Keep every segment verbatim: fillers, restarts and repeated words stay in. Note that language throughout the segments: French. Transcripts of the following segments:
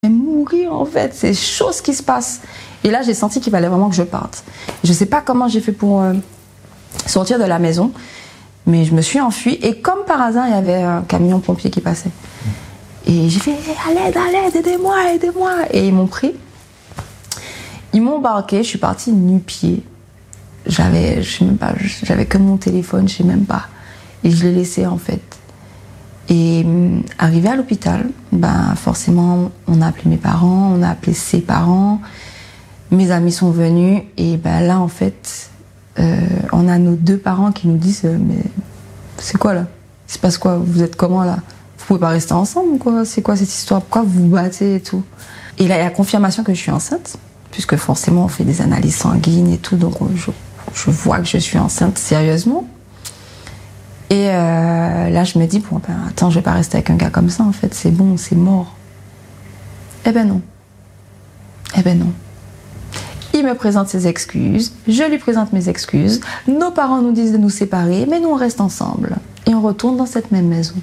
mourir en fait, c'est chose qui se passe. Et là j'ai senti qu'il fallait vraiment que je parte. Je sais pas comment j'ai fait pour euh, sortir de la maison, mais je me suis enfuie et comme par hasard il y avait un camion pompier qui passait. Et j'ai fait à l'aide, à l'aide, aidez-moi, aidez-moi. Et ils m'ont pris, ils m'ont embarqué, je suis partie nu-pied. J'avais, je sais même pas, j'avais que mon téléphone, je sais même pas. Et je l'ai laissé en fait. Et arrivé à l'hôpital, ben forcément, on a appelé mes parents, on a appelé ses parents, mes amis sont venus et ben là en fait, euh, on a nos deux parents qui nous disent euh, mais c'est quoi là? Il se passe quoi? Vous êtes comment là? Vous pouvez pas rester ensemble ou quoi? C'est quoi cette histoire? Pourquoi vous vous battez et tout? Et là il y a la confirmation que je suis enceinte, puisque forcément on fait des analyses sanguines et tout, donc je, je vois que je suis enceinte sérieusement. Et euh, là, je me dis, bon, ben, attends, je vais pas rester avec un gars comme ça, en fait, c'est bon, c'est mort. Eh ben non. Eh ben non. Il me présente ses excuses, je lui présente mes excuses, nos parents nous disent de nous séparer, mais nous, on reste ensemble. Et on retourne dans cette même maison.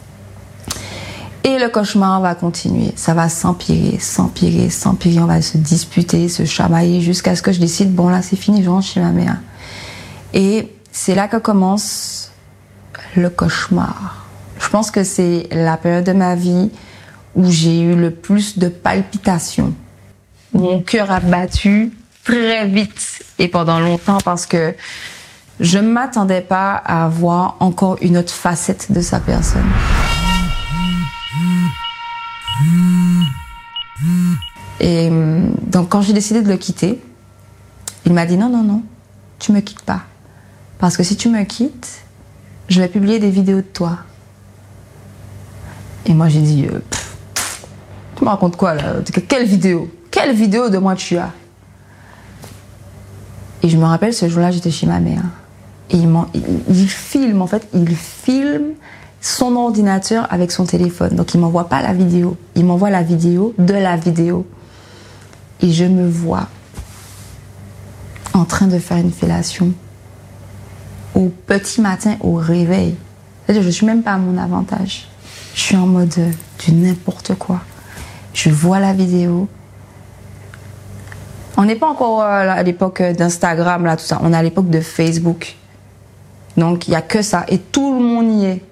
Et le cauchemar va continuer, ça va s'empirer, s'empirer, s'empirer, on va se disputer, se chamailler, jusqu'à ce que je décide, bon là, c'est fini, je rentre chez ma mère. Et c'est là que commence le cauchemar. Je pense que c'est la période de ma vie où j'ai eu le plus de palpitations. Mon cœur a battu très vite et pendant longtemps parce que je ne m'attendais pas à voir encore une autre facette de sa personne. Et donc quand j'ai décidé de le quitter, il m'a dit non, non, non, tu me quittes pas. Parce que si tu me quittes, je vais publier des vidéos de toi. Et moi j'ai dit, euh, pff, tu me racontes quoi là? Quelle vidéo? Quelle vidéo de moi tu as? Et je me rappelle ce jour-là, j'étais chez ma mère. Et il, il, il filme, en fait, il filme son ordinateur avec son téléphone. Donc il m'envoie pas la vidéo, il m'envoie la vidéo de la vidéo. Et je me vois en train de faire une fellation au petit matin, au réveil. C'est-à-dire, je ne suis même pas à mon avantage. Je suis en mode euh, du n'importe quoi. Je vois la vidéo. On n'est pas encore euh, à l'époque d'Instagram, là, tout ça. On est à l'époque de Facebook. Donc, il n'y a que ça. Et tout le monde y est.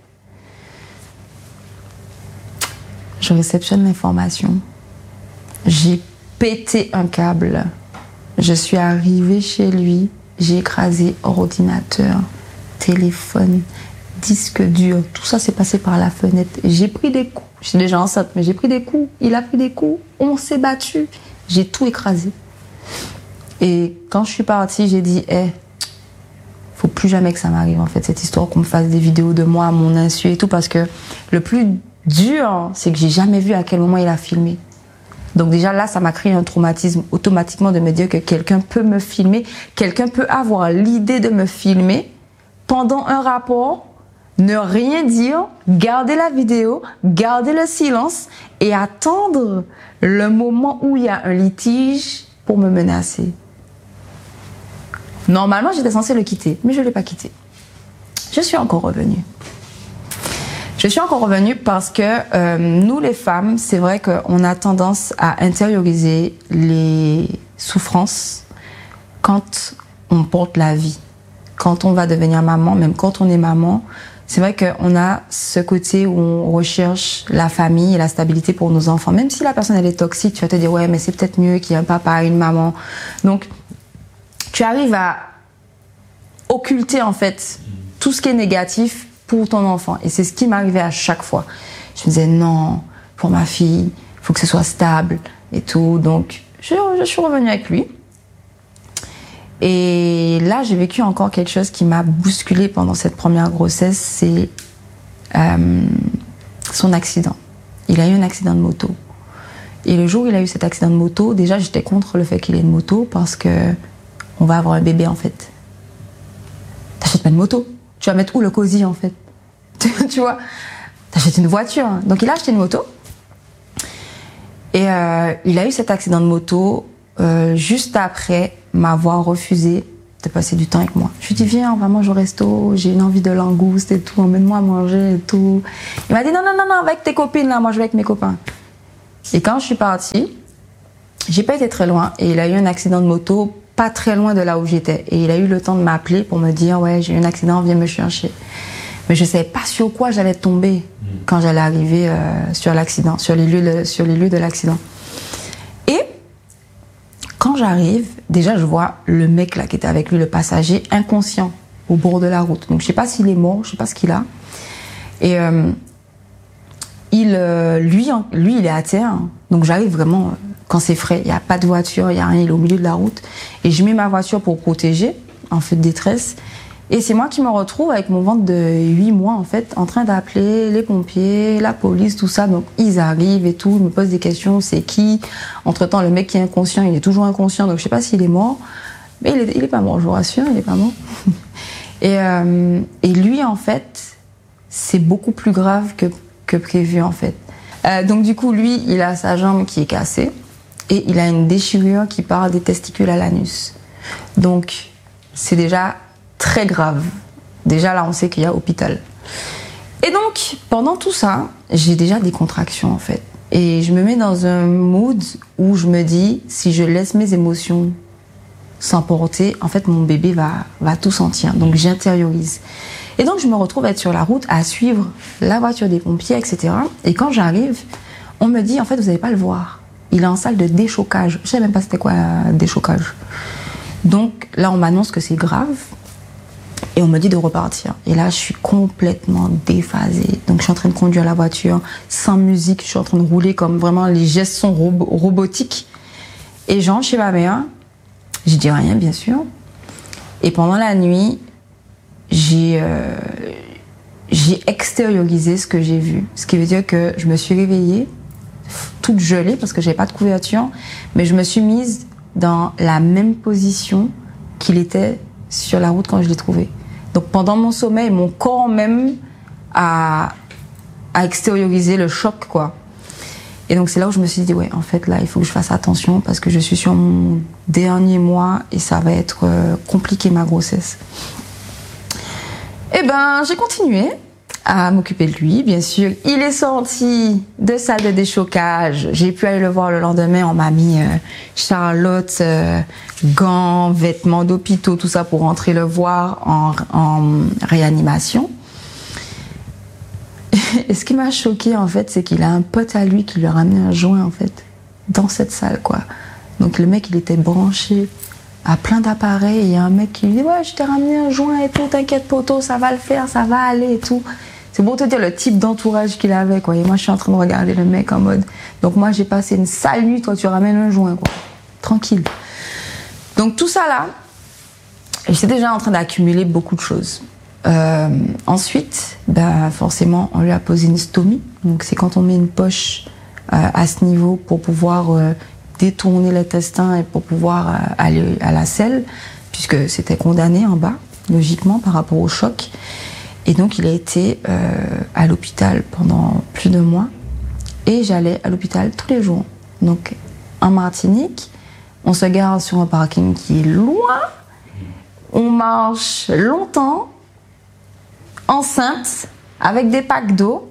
Je réceptionne l'information. J'ai pété un câble. Je suis arrivée chez lui. J'ai écrasé ordinateur, téléphone, disque dur. Tout ça s'est passé par la fenêtre. J'ai pris des coups. Je suis déjà enceinte, mais j'ai pris des coups. Il a pris des coups. On s'est battu. J'ai tout écrasé. Et quand je suis partie, j'ai dit, hé, hey, faut plus jamais que ça m'arrive, en fait, cette histoire qu'on me fasse des vidéos de moi à mon insu et tout, parce que le plus dur, c'est que j'ai jamais vu à quel moment il a filmé. Donc déjà là, ça m'a créé un traumatisme automatiquement de me dire que quelqu'un peut me filmer, quelqu'un peut avoir l'idée de me filmer pendant un rapport, ne rien dire, garder la vidéo, garder le silence et attendre le moment où il y a un litige pour me menacer. Normalement, j'étais censée le quitter, mais je ne l'ai pas quitté. Je suis encore revenue. Je suis encore revenue parce que euh, nous, les femmes, c'est vrai qu'on a tendance à intérioriser les souffrances quand on porte la vie. Quand on va devenir maman, même quand on est maman, c'est vrai qu'on a ce côté où on recherche la famille et la stabilité pour nos enfants. Même si la personne elle est toxique, tu vas te dire ouais, mais c'est peut-être mieux qu'il y ait un papa, une maman. Donc, tu arrives à occulter en fait tout ce qui est négatif pour ton enfant. Et c'est ce qui m'arrivait à chaque fois. Je me disais non, pour ma fille, il faut que ce soit stable et tout. Donc, je, je suis revenue avec lui. Et là, j'ai vécu encore quelque chose qui m'a bousculée pendant cette première grossesse, c'est euh, son accident. Il a eu un accident de moto. Et le jour où il a eu cet accident de moto, déjà, j'étais contre le fait qu'il ait une moto parce que on va avoir un bébé, en fait. T'achètes pas de moto. Tu vas mettre où le cosy, en fait? Tu vois? T'achètes une voiture. Donc, il a acheté une moto. Et euh, il a eu cet accident de moto euh, juste après m'avoir refusé de passer du temps avec moi. Je lui ai dit, viens, on va manger au resto, j'ai une envie de langouste et tout, emmène-moi à manger et tout. Il m'a dit, non, non, non, non, avec tes copines, là, moi je vais avec mes copains. Et quand je suis partie, j'ai pas été très loin et il a eu un accident de moto pas très loin de là où j'étais. Et il a eu le temps de m'appeler pour me dire « Ouais, j'ai eu un accident, viens me chercher ». Mais je savais pas sur quoi j'allais tomber quand j'allais arriver euh, sur l'accident, sur les lieux de, sur les lieux de l'accident. Et quand j'arrive, déjà je vois le mec là qui était avec lui, le passager, inconscient au bord de la route. Donc je sais pas s'il est mort, je sais pas ce qu'il a. Et euh, il, euh, lui, lui, il est à terre. Donc j'arrive vraiment euh, quand c'est frais. Il n'y a pas de voiture, il n'y a rien, il est au milieu de la route. Et je mets ma voiture pour protéger, en fait, détresse. Et c'est moi qui me retrouve avec mon ventre de huit mois, en fait, en train d'appeler les pompiers, la police, tout ça. Donc ils arrivent et tout, ils me posent des questions, c'est qui? Entre-temps, le mec qui est inconscient, il est toujours inconscient, donc je sais pas s'il est mort. Mais il est, il est pas mort, je vous rassure, il est pas mort. et, euh, et lui, en fait, c'est beaucoup plus grave que, que prévu, en fait. Euh, donc du coup, lui, il a sa jambe qui est cassée et il a une déchirure qui part des testicules à l'anus. Donc, c'est déjà très grave. Déjà, là, on sait qu'il y a hôpital. Et donc, pendant tout ça, j'ai déjà des contractions, en fait. Et je me mets dans un mood où je me dis, si je laisse mes émotions s'emporter, en fait, mon bébé va, va tout sentir. Donc, j'intériorise. Et donc, je me retrouve à être sur la route, à suivre la voiture des pompiers, et cetera. Et quand j'arrive, on me dit, en fait, vous n'allez pas le voir. Il est en salle de déchocage. Je ne savais même pas c'était quoi, euh, déchocage. Donc, là, on m'annonce que c'est grave. Et on me dit de repartir. Et là, je suis complètement déphasée. Donc, je suis en train de conduire la voiture sans musique. Je suis en train de rouler comme vraiment les gestes sont robo- robotiques. Et j'entre chez ma mère. Je dis rien, bien sûr. Et pendant la nuit, j'ai, euh, j'ai extériorisé ce que j'ai vu. Ce qui veut dire que je me suis réveillée, toute gelée, parce que j'avais pas de couverture. Mais je me suis mise dans la même position qu'il était sur la route quand je l'ai trouvé. Donc pendant mon sommeil, mon corps même a, a extériorisé le choc, quoi. Et donc c'est là où je me suis dit, ouais, en fait là, il faut que je fasse attention parce que je suis sur mon dernier mois et ça va être euh, compliqué ma grossesse. Et ben, j'ai continué à m'occuper de lui, bien sûr. Il est sorti de salle de déchocage. J'ai pu aller le voir le lendemain. On m'a mis euh, Charlotte, euh, gants, vêtements d'hôpitaux, tout ça pour rentrer le voir en, en réanimation. Et ce qui m'a choquée, en fait, c'est qu'il a un pote à lui qui lui a ramené un joint, en fait, dans cette salle, quoi. Donc le mec, il était branché à plein d'appareils. Il y a un mec qui lui dit « Ouais, je t'ai ramené un joint et tout, t'inquiète, poto, ça va le faire, ça va aller et tout. » C'est pour te dire le type d'entourage qu'il avait, quoi. Et moi, je suis en train de regarder le mec en mode... Donc moi, j'ai passé une sale nuit, toi, tu ramènes un joint, quoi. Tranquille. Donc tout ça, là, j'étais déjà en train d'accumuler beaucoup de choses. Euh, ensuite, ben, forcément, on lui a posé une stomie. Donc c'est quand on met une poche euh, à ce niveau pour pouvoir euh, détourner l'intestin et pour pouvoir euh, aller à la selle, puisque c'était condamné en bas, logiquement, par rapport au choc. Et donc il a été euh, à l'hôpital pendant plus de mois. Et j'allais à l'hôpital tous les jours. Donc en Martinique, on se gare sur un parking qui est loin. On marche longtemps, enceinte, avec des packs d'eau,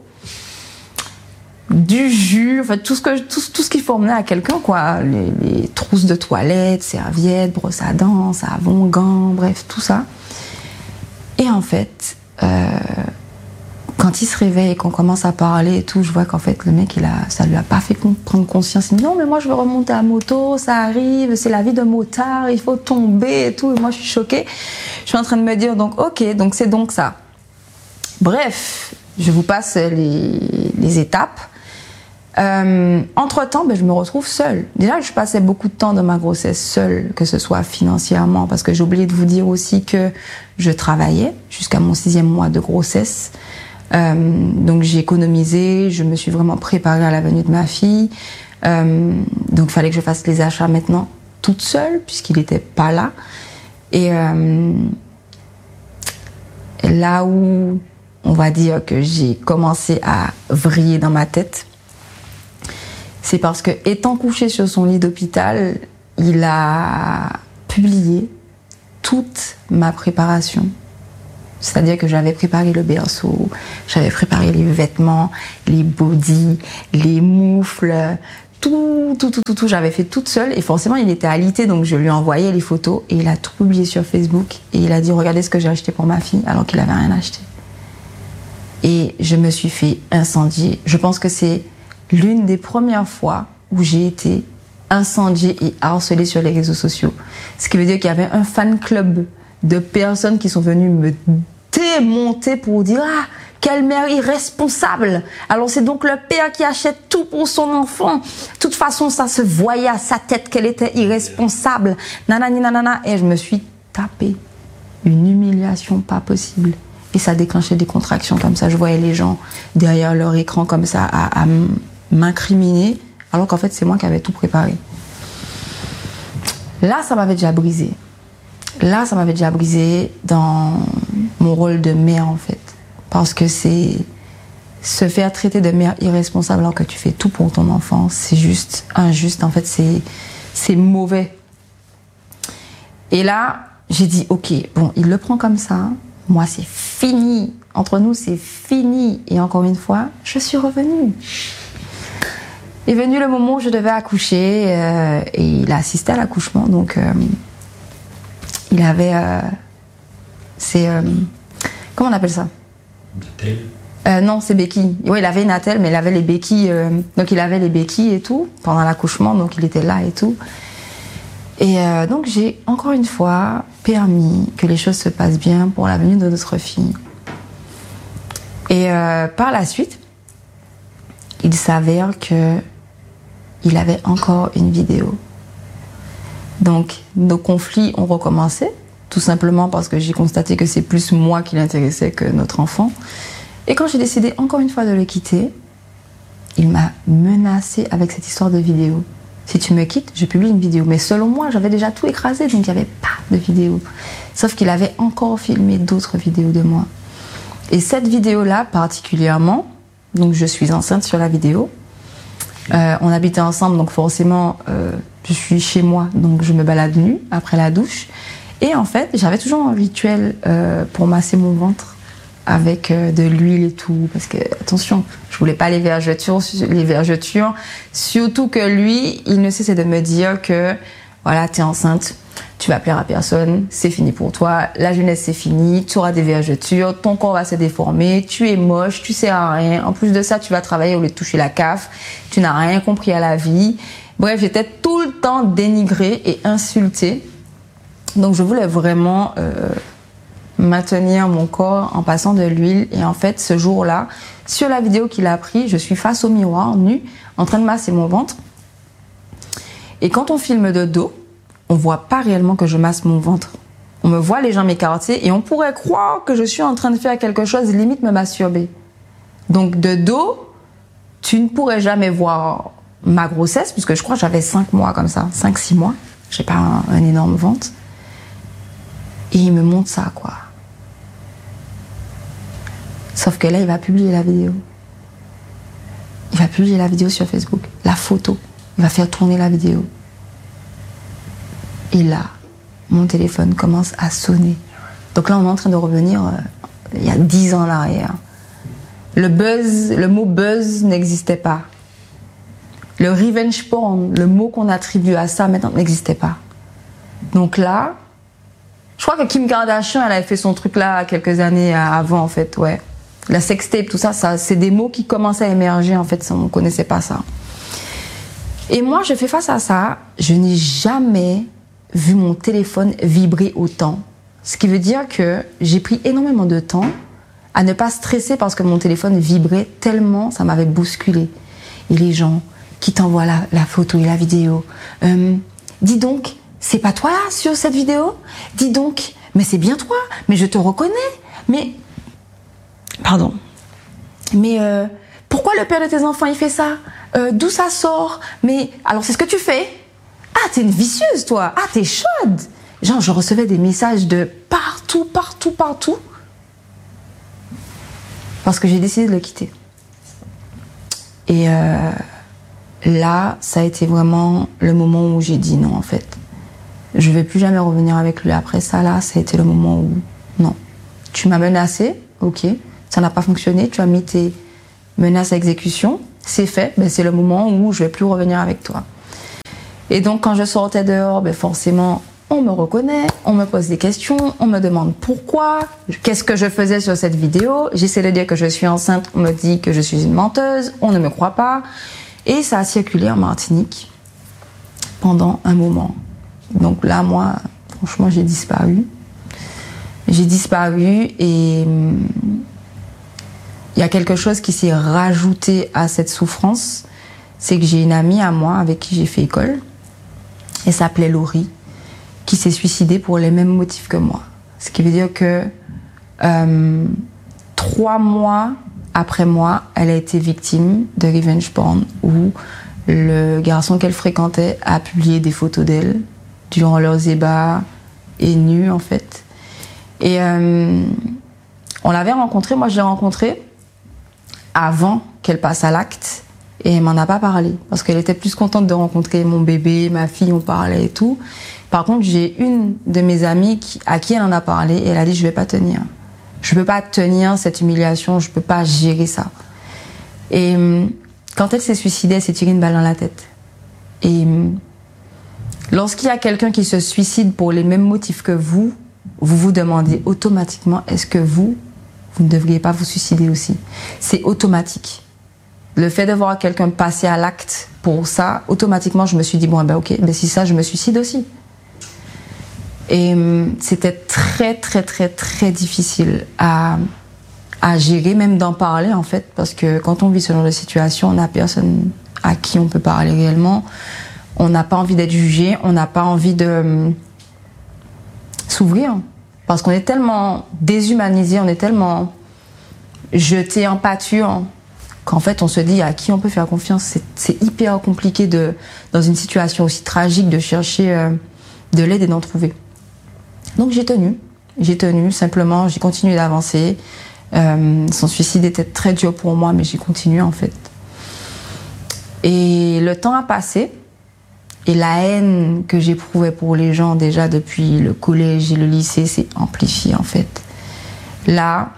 du jus, en fait, tout ce, que, tout, tout ce qu'il faut emmener à quelqu'un, quoi. Les, les trousses de toilette, serviettes, brosse à dents, savon, gants, bref, tout ça. Et en fait, euh, quand il se réveille et qu'on commence à parler et tout, je vois qu'en fait, le mec, il a, ça lui a pas fait prendre conscience. Il me dit, non, mais moi, je veux remonter à moto, ça arrive, c'est la vie de motard, il faut tomber et tout. Et moi, je suis choquée. Je suis en train de me dire, donc, ok, donc c'est donc ça. Bref, je vous passe les, les étapes. Euh, entre-temps, ben, je me retrouve seule. Déjà, je passais beaucoup de temps dans ma grossesse seule, que ce soit financièrement, parce que j'ai oublié de vous dire aussi que je travaillais jusqu'à mon sixième mois de grossesse. Euh, donc j'ai économisé, je me suis vraiment préparée à la venue de ma fille. Euh, donc il fallait que je fasse les achats maintenant toute seule, puisqu'il n'était pas là. Et, euh, et là où on va dire que j'ai commencé à vriller dans ma tête, c'est parce que, étant couché sur son lit d'hôpital, il a publié toute ma préparation. C'est-à-dire que j'avais préparé le berceau, j'avais préparé les vêtements, les bodys, les moufles, tout, tout, tout, tout, tout, j'avais fait toute seule. Et forcément, il était alité, donc je lui envoyais les photos. Et il a tout publié sur Facebook. Et il a dit, regardez ce que j'ai acheté pour ma fille, alors qu'il n'avait rien acheté. Et je me suis fait incendier. Je pense que c'est l'une des premières fois où j'ai été incendiée et harcelée sur les réseaux sociaux. Ce qui veut dire qu'il y avait un fan club de personnes qui sont venues me démonter pour dire « Ah, quelle mère irresponsable! Alors c'est donc le père qui achète tout pour son enfant. De toute façon, ça se voyait à sa tête qu'elle était irresponsable. Nanani nanana. » Et je me suis tapé une humiliation pas possible. Et ça déclenchait des contractions comme ça. Je voyais les gens derrière leur écran comme ça à, à m'incriminer, alors qu'en fait, c'est moi qui avais tout préparé. Là, ça m'avait déjà brisé. Là, ça m'avait déjà brisé dans mon rôle de mère, en fait. Parce que c'est se faire traiter de mère irresponsable alors que tu fais tout pour ton enfant, c'est juste injuste. En fait, c'est, c'est mauvais. Et là, j'ai dit, ok, bon, il le prend comme ça. Moi, c'est fini. Entre nous, c'est fini. Et encore une fois, je suis revenue. Est venu le moment où je devais accoucher euh, et il a assisté à l'accouchement. Donc, euh, il avait... Euh, c'est... Euh, comment on appelle ça? Euh, non, c'est béquilles. Oui, il avait une attelle, mais il avait les béquilles. Euh, donc, il avait les béquilles et tout pendant l'accouchement. Donc, il était là et tout. Et euh, donc, j'ai encore une fois permis que les choses se passent bien pour l'avenir de notre fille. Et euh, par la suite, il s'avère que il avait encore une vidéo. Donc, nos conflits ont recommencé, tout simplement parce que j'ai constaté que c'est plus moi qui l'intéressais que notre enfant. Et quand j'ai décidé encore une fois de le quitter, il m'a menacée avec cette histoire de vidéo. Si tu me quittes, je publie une vidéo. Mais selon moi, j'avais déjà tout écrasé, donc il n'y avait pas de vidéo. Sauf qu'il avait encore filmé d'autres vidéos de moi. Et cette vidéo-là, particulièrement, donc je suis enceinte sur la vidéo, euh, on habitait ensemble, donc forcément, euh, je suis chez moi, donc je me balade nue après la douche. Et en fait, j'avais toujours un rituel euh, pour masser mon ventre avec euh, de l'huile et tout, parce que, attention, je voulais pas les vergetures, les vergetures, surtout que lui, il ne cessait de me dire que, voilà, t'es enceinte, tu vas plaire à personne, c'est fini pour toi, la jeunesse c'est fini, tu auras des vergetures, ton corps va se déformer, tu es moche, tu sers à rien, en plus de ça, tu vas travailler au lieu de toucher la C A F, tu n'as rien compris à la vie. Bref, j'étais tout le temps dénigrée et insultée. Donc je voulais vraiment euh, maintenir mon corps en passant de l'huile. Et en fait, ce jour-là, sur la vidéo qu'il a pris, je suis face au miroir, nue, en train de masser mon ventre. Et quand on filme de dos, on voit pas réellement que je masse mon ventre. On me voit les jambes écartées et on pourrait croire que je suis en train de faire quelque chose, limite me masturber. Donc de dos, tu ne pourrais jamais voir ma grossesse, puisque je crois que j'avais cinq mois comme ça, cinq six mois. J'ai pas un, un énorme ventre. Et il me montre ça, quoi. Sauf que là, il va publier la vidéo. Il va publier la vidéo sur Facebook, la photo. Il va faire tourner la vidéo. Et là, mon téléphone commence à sonner. Donc là, on est en train de revenir euh, il y a dix ans en arrière. Le buzz, le mot buzz n'existait pas. Le revenge porn, le mot qu'on attribue à ça maintenant, n'existait pas. Donc là, je crois que Kim Kardashian, elle avait fait son truc là quelques années avant, en fait, ouais. La sextape, tout ça, ça c'est des mots qui commençaient à émerger, en fait, on ne connaissait pas ça. Et moi, je fais face à ça, je n'ai jamais vu mon téléphone vibrer autant. Ce qui veut dire que j'ai pris énormément de temps à ne pas stresser parce que mon téléphone vibrait tellement, ça m'avait bousculé. Et les gens qui t'envoient la, la photo et la vidéo, euh, dis donc, c'est pas toi là sur cette vidéo? Dis donc, mais c'est bien toi, mais je te reconnais, mais... Pardon. Mais euh, pourquoi le père de tes enfants il fait ça? euh, D'où ça sort? Mais alors c'est ce que tu fais? Ah, t'es une vicieuse toi. Ah, t'es chaude. Genre, je recevais des messages de partout, partout, partout. Parce que j'ai décidé de le quitter. Et euh, là, ça a été vraiment le moment où j'ai dit non, en fait. Je vais plus jamais revenir avec lui après ça. Là, ça a été le moment où non. Tu m'as menacé, ok. Ça n'a pas fonctionné. Tu as mis tes menaces à exécution. c'est fait, ben, c'est le moment où je vais plus revenir avec toi. Et donc quand je sortais dehors, ben, forcément, on me reconnaît, on me pose des questions, on me demande pourquoi, qu'est-ce que je faisais sur cette vidéo. J'essaie de dire que je suis enceinte, on me dit que je suis une menteuse, on ne me croit pas. Et ça a circulé en Martinique pendant un moment. Donc là, moi, franchement, j'ai disparu. J'ai disparu et il y a quelque chose qui s'est rajouté à cette souffrance. C'est que j'ai une amie à moi avec qui j'ai fait école. Elle s'appelait Laurie, qui s'est suicidée pour les mêmes motifs que moi. Ce qui veut dire que euh, trois mois après moi, elle a été victime de revenge porn où le garçon qu'elle fréquentait a publié des photos d'elle durant leurs ébats et nue en fait. Et euh, on l'avait rencontrée, moi je l'ai rencontrée avant qu'elle passe à l'acte et elle m'en a pas parlé parce qu'elle était plus contente de rencontrer mon bébé, ma fille, on parlait et tout. Par contre, j'ai une de mes amies qui, à qui elle en a parlé et elle a dit je vais pas tenir. Je peux pas tenir cette humiliation, je peux pas gérer ça. Et quand elle s'est suicidée, elle s'est tirée une balle dans la tête. Et lorsqu'il y a quelqu'un qui se suicide pour les mêmes motifs que vous, vous vous demandez automatiquement est-ce que vous, vous ne devriez pas vous suicider aussi. C'est automatique. Le fait de voir quelqu'un passer à l'acte pour ça, automatiquement je me suis dit bon ben ok, ben si ça je me suicide aussi. Et c'était très très très très difficile à, à gérer, même d'en parler en fait, parce que quand on vit ce genre de situation, on n'a personne à qui on peut parler réellement, on n'a pas envie d'être jugé, on n'a pas envie de euh, s'ouvrir, parce qu'on est tellement déshumanisé, on est tellement jeté en pâture, qu'en fait on se dit à qui on peut faire confiance. C'est, c'est hyper compliqué de, dans une situation aussi tragique de chercher euh, de l'aide et d'en trouver. Donc j'ai tenu, j'ai tenu, simplement j'ai continué d'avancer. Euh, son suicide était très dur pour moi, mais j'ai continué en fait. Et le temps a passé, et la haine que j'éprouvais pour les gens déjà depuis le collège et le lycée s'est amplifiée en fait. Là,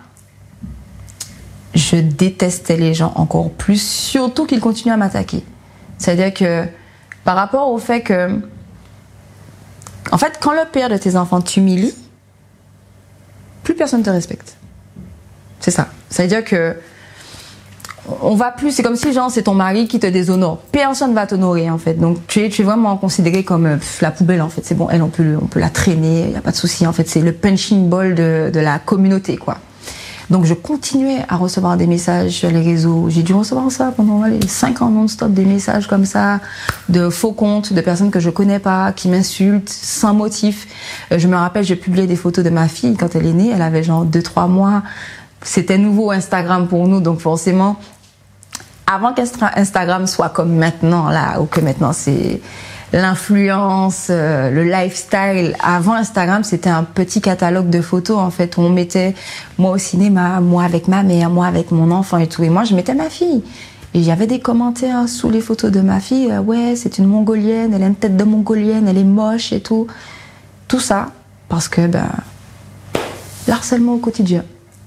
je détestais les gens encore plus, surtout qu'ils continuent à m'attaquer. C'est-à-dire que par rapport au fait que en fait, quand le père de tes enfants t'humilie, plus personne ne te respecte. C'est ça. Ça veut dire que on va plus, c'est comme si genre c'est ton mari qui te déshonore. Personne ne va t'honorer en fait. Donc tu es, tu es vraiment considéré comme euh, la poubelle en fait. C'est bon, elle on peut, on peut la traîner, il n'y a pas de souci en fait. C'est le punching ball de, de la communauté quoi. Donc je continuais à recevoir des messages sur les réseaux. J'ai dû recevoir ça pendant allez, cinq ans non-stop, des messages comme ça, de faux comptes, de personnes que je connais pas, qui m'insultent sans motif. Euh, je me rappelle, j'ai publié des photos de ma fille quand elle est née. Elle avait genre deux trois mois. C'était nouveau Instagram pour nous, donc forcément, avant qu'Instagram soit comme maintenant, là, ou que maintenant c'est l'influence, euh, le lifestyle. Avant Instagram, c'était un petit catalogue de photos en fait où on mettait moi au cinéma, moi avec ma mère, moi avec mon enfant et tout. Et moi, je mettais ma fille. Et il y avait des commentaires sous les photos de ma fille. Euh, ouais, c'est une mongolienne, elle a une tête de mongolienne, elle est moche et tout. Tout ça parce que ben l'harcèlement au quotidien.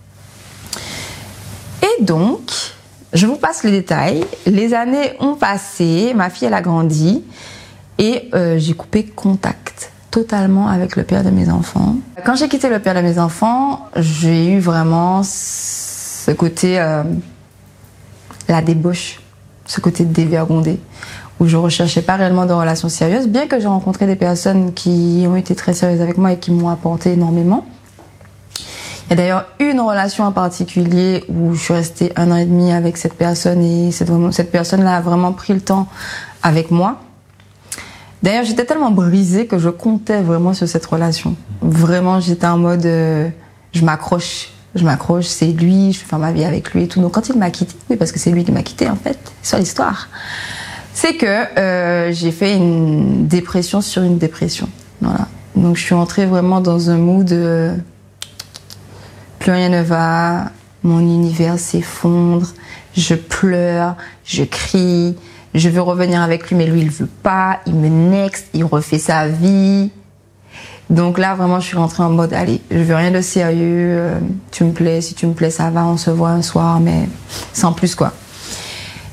Et donc, je vous passe les détails. Les années ont passé, ma fille elle a grandi. Et euh, j'ai coupé contact totalement avec le père de mes enfants. Quand j'ai quitté le père de mes enfants, j'ai eu vraiment ce côté, euh, la débauche, ce côté dévergondé, où je recherchais pas réellement de relations sérieuses, bien que j'ai rencontré des personnes qui ont été très sérieuses avec moi et qui m'ont apporté énormément. Il y a d'ailleurs une relation en particulier où je suis restée un an et demi avec cette personne et cette, cette personne-là a vraiment pris le temps avec moi. D'ailleurs, j'étais tellement brisée que je comptais vraiment sur cette relation. Vraiment, j'étais en mode, euh, je m'accroche, je m'accroche, c'est lui, je vais faire ma vie avec lui et tout. Donc quand il m'a quitté, oui, parce que c'est lui qui m'a quitté en fait, c'est ça l'histoire, c'est que euh, j'ai fait une dépression sur une dépression. Voilà. Donc je suis entrée vraiment dans un mood, euh, plus rien ne va, mon univers s'effondre, je pleure, je crie. Je veux revenir avec lui, mais lui, il veut pas. Il me next, il refait sa vie. Donc là, vraiment, je suis rentrée en mode, allez, je veux rien de sérieux. Euh, tu me plais, si tu me plais, ça va, on se voit un soir, mais sans plus, quoi.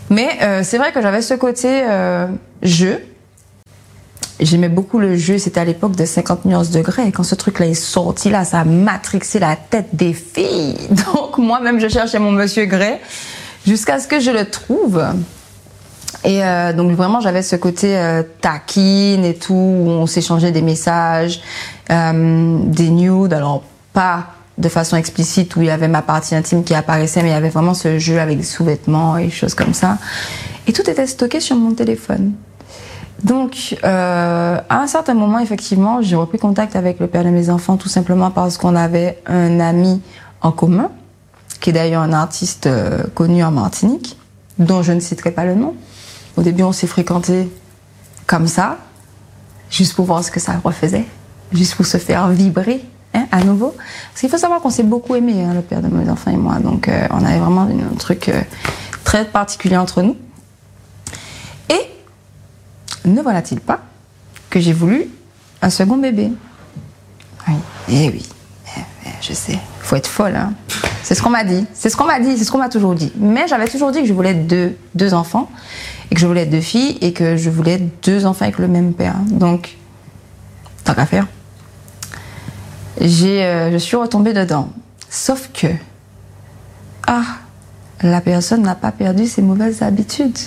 Mais euh, c'est vrai que j'avais ce côté euh, jeu. J'aimais beaucoup le jeu, c'était à l'époque de cinquante nuances degrés. Et quand ce truc-là est sorti, là, ça a matrixé la tête des filles. Donc moi-même, je cherchais mon monsieur Gray jusqu'à ce que je le trouve. Et euh, donc vraiment, j'avais ce côté euh, taquine et tout, où on s'échangeait des messages, euh, des nudes. Alors pas de façon explicite où il y avait ma partie intime qui apparaissait, mais il y avait vraiment ce jeu avec des sous-vêtements et des choses comme ça. Et tout était stocké sur mon téléphone. Donc, euh, à un certain moment, effectivement, j'ai repris contact avec le père de mes enfants, tout simplement parce qu'on avait un ami en commun, qui est d'ailleurs un artiste euh, connu en Martinique, dont je ne citerai pas le nom. Au début, on s'est fréquentés comme ça, juste pour voir ce que ça refaisait, juste pour se faire vibrer. Hein, à nouveau. Parce qu'il faut savoir qu'on s'est beaucoup aimé, hein, le père de mes enfants et moi. Donc, euh, on avait vraiment une, un truc euh, très particulier entre nous. Et ne voilà-t-il pas que j'ai voulu un second bébé. Oui, eh oui, eh, eh, je sais, faut être folle. Hein. C'est ce qu'on m'a dit, c'est ce qu'on m'a dit, c'est ce qu'on m'a toujours dit. Mais j'avais toujours dit que je voulais deux, deux enfants, et que je voulais deux filles, et que je voulais deux enfants avec le même père. Donc, tant qu'à faire. J'ai, euh, je suis retombée dedans. Sauf que, ah, la personne n'a pas perdu ses mauvaises habitudes.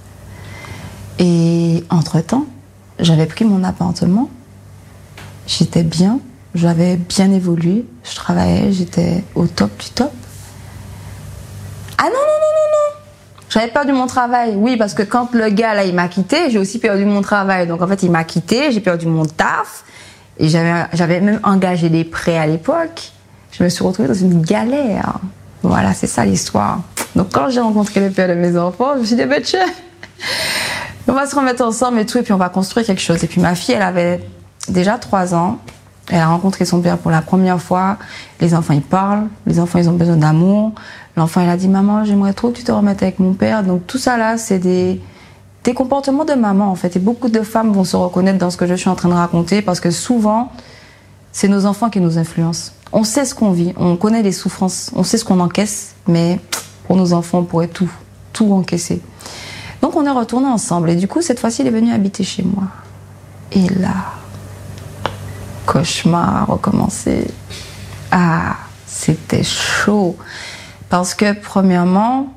Et entre-temps, j'avais pris mon appartement. J'étais bien, j'avais bien évolué, je travaillais, j'étais au top du top. Ah non, non, non, non, non! J'avais perdu mon travail, oui, parce que quand le gars, là, il m'a quitté, j'ai aussi perdu mon travail. Donc en fait, il m'a quitté, j'ai perdu mon taf. Et j'avais, j'avais même engagé des prêts à l'époque. Je me suis retrouvée dans une galère. Voilà, c'est ça l'histoire. Donc quand j'ai rencontré le père de mes enfants, je me suis dit, ben tiens, on va se remettre ensemble et tout, et puis on va construire quelque chose. Et puis ma fille, elle avait déjà trois ans. Elle a rencontré son père pour la première fois. Les enfants, ils parlent. Les enfants, ils ont besoin d'amour. L'enfant, il a dit, maman, j'aimerais trop que tu te remettes avec mon père. Donc tout ça là, c'est des... des comportements de maman, en fait. Et beaucoup de femmes vont se reconnaître dans ce que je suis en train de raconter, parce que souvent, c'est nos enfants qui nous influencent. On sait ce qu'on vit, on connaît les souffrances, on sait ce qu'on encaisse, mais pour nos enfants, on pourrait tout, tout encaisser. Donc on est retournés ensemble, et du coup, cette fois-ci, il est venu habiter chez moi. Et là, cauchemar a recommencé. Ah, c'était chaud. Parce que, premièrement,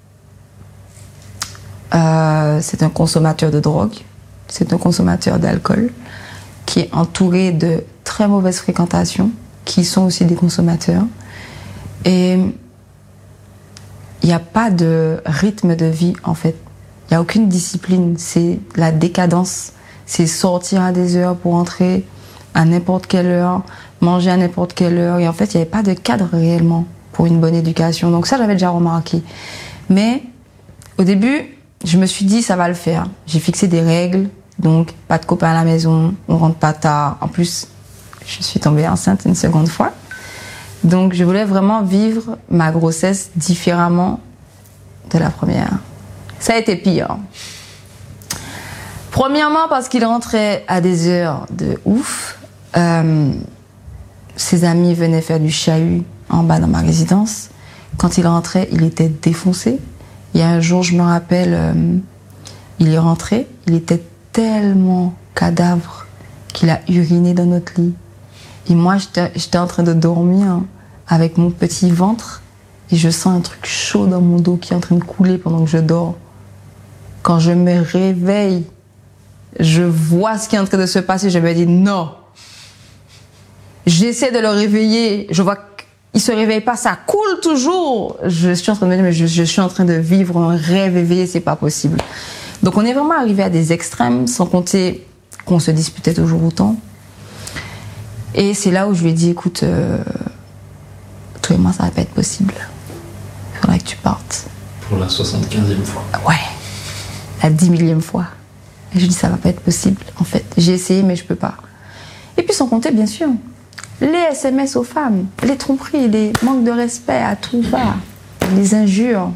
Euh, c'est un consommateur de drogue, c'est un consommateur d'alcool qui est entouré de très mauvaises fréquentations, qui sont aussi des consommateurs. Et il n'y a pas de rythme de vie, en fait. Il n'y a aucune discipline, c'est la décadence. C'est sortir à des heures pour entrer à n'importe quelle heure, manger à n'importe quelle heure. Et en fait, il n'y avait pas de cadre réellement pour une bonne éducation. Donc ça, j'avais déjà remarqué. Mais au début, je me suis dit, ça va le faire. J'ai fixé des règles, donc pas de copains à la maison, on rentre pas tard. En plus, je suis tombée enceinte une seconde fois. Donc je voulais vraiment vivre ma grossesse différemment de la première. Ça a été pire. Premièrement, parce qu'il rentrait à des heures de ouf. Euh, ses amis venaient faire du chahut en bas dans ma résidence. Quand il rentrait, il était défoncé. Il y a un jour, je me rappelle, euh, il est rentré, il était tellement cadavre qu'il a uriné dans notre lit. Et moi, j'étais, j'étais en train de dormir avec mon petit ventre et je sens un truc chaud dans mon dos qui est en train de couler pendant que je dors. Quand je me réveille, je vois ce qui est en train de se passer, je me dis non. J'essaie de le réveiller, je vois il se réveille pas, ça coule toujours. Je suis en train de me dire, mais je, je suis en train de vivre un rêve éveillé, c'est pas possible. Donc on est vraiment arrivé à des extrêmes, sans compter qu'on se disputait toujours autant. Et c'est là où je lui ai dit, écoute, euh, toi et moi, ça va pas être possible. Il faudrait que tu partes. Pour la soixante-quinzième fois. Ouais, la dix millième fois. Et je lui ai dit, ça va pas être possible, en fait. J'ai essayé, mais je peux pas. Et puis sans compter, bien sûr, les S M S aux femmes, les tromperies, les manques de respect à tout va, les injures.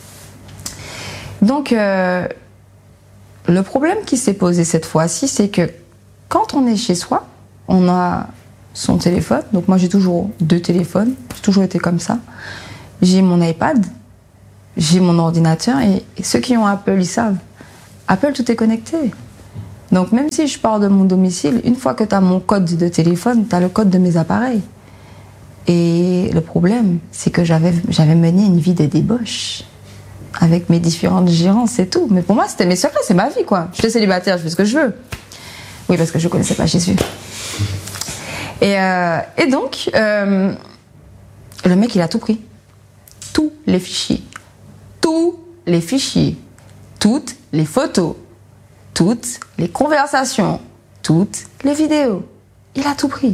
Donc, euh, le problème qui s'est posé cette fois-ci, c'est que quand on est chez soi, on a son téléphone. Donc moi, j'ai toujours deux téléphones. J'ai toujours été comme ça. J'ai mon iPad j'ai mon ordinateur et, et ceux qui ont Apple, ils savent. Apple, tout est connecté. Donc même si je pars de mon domicile, une fois que tu as mon code de téléphone, tu as le code de mes appareils. Et le problème, c'est que j'avais, j'avais mené une vie de débauche avec mes différentes gérances et tout. Mais pour moi, c'était mes secrets, c'est ma vie, quoi. Je suis célibataire, je fais ce que je veux. Oui, parce que je ne connaissais pas Jésus. Et, euh, et donc, euh, le mec, il a tout pris. Tous les fichiers. Tous les fichiers. Toutes les photos. Toutes les conversations. Toutes les vidéos. Il a tout pris.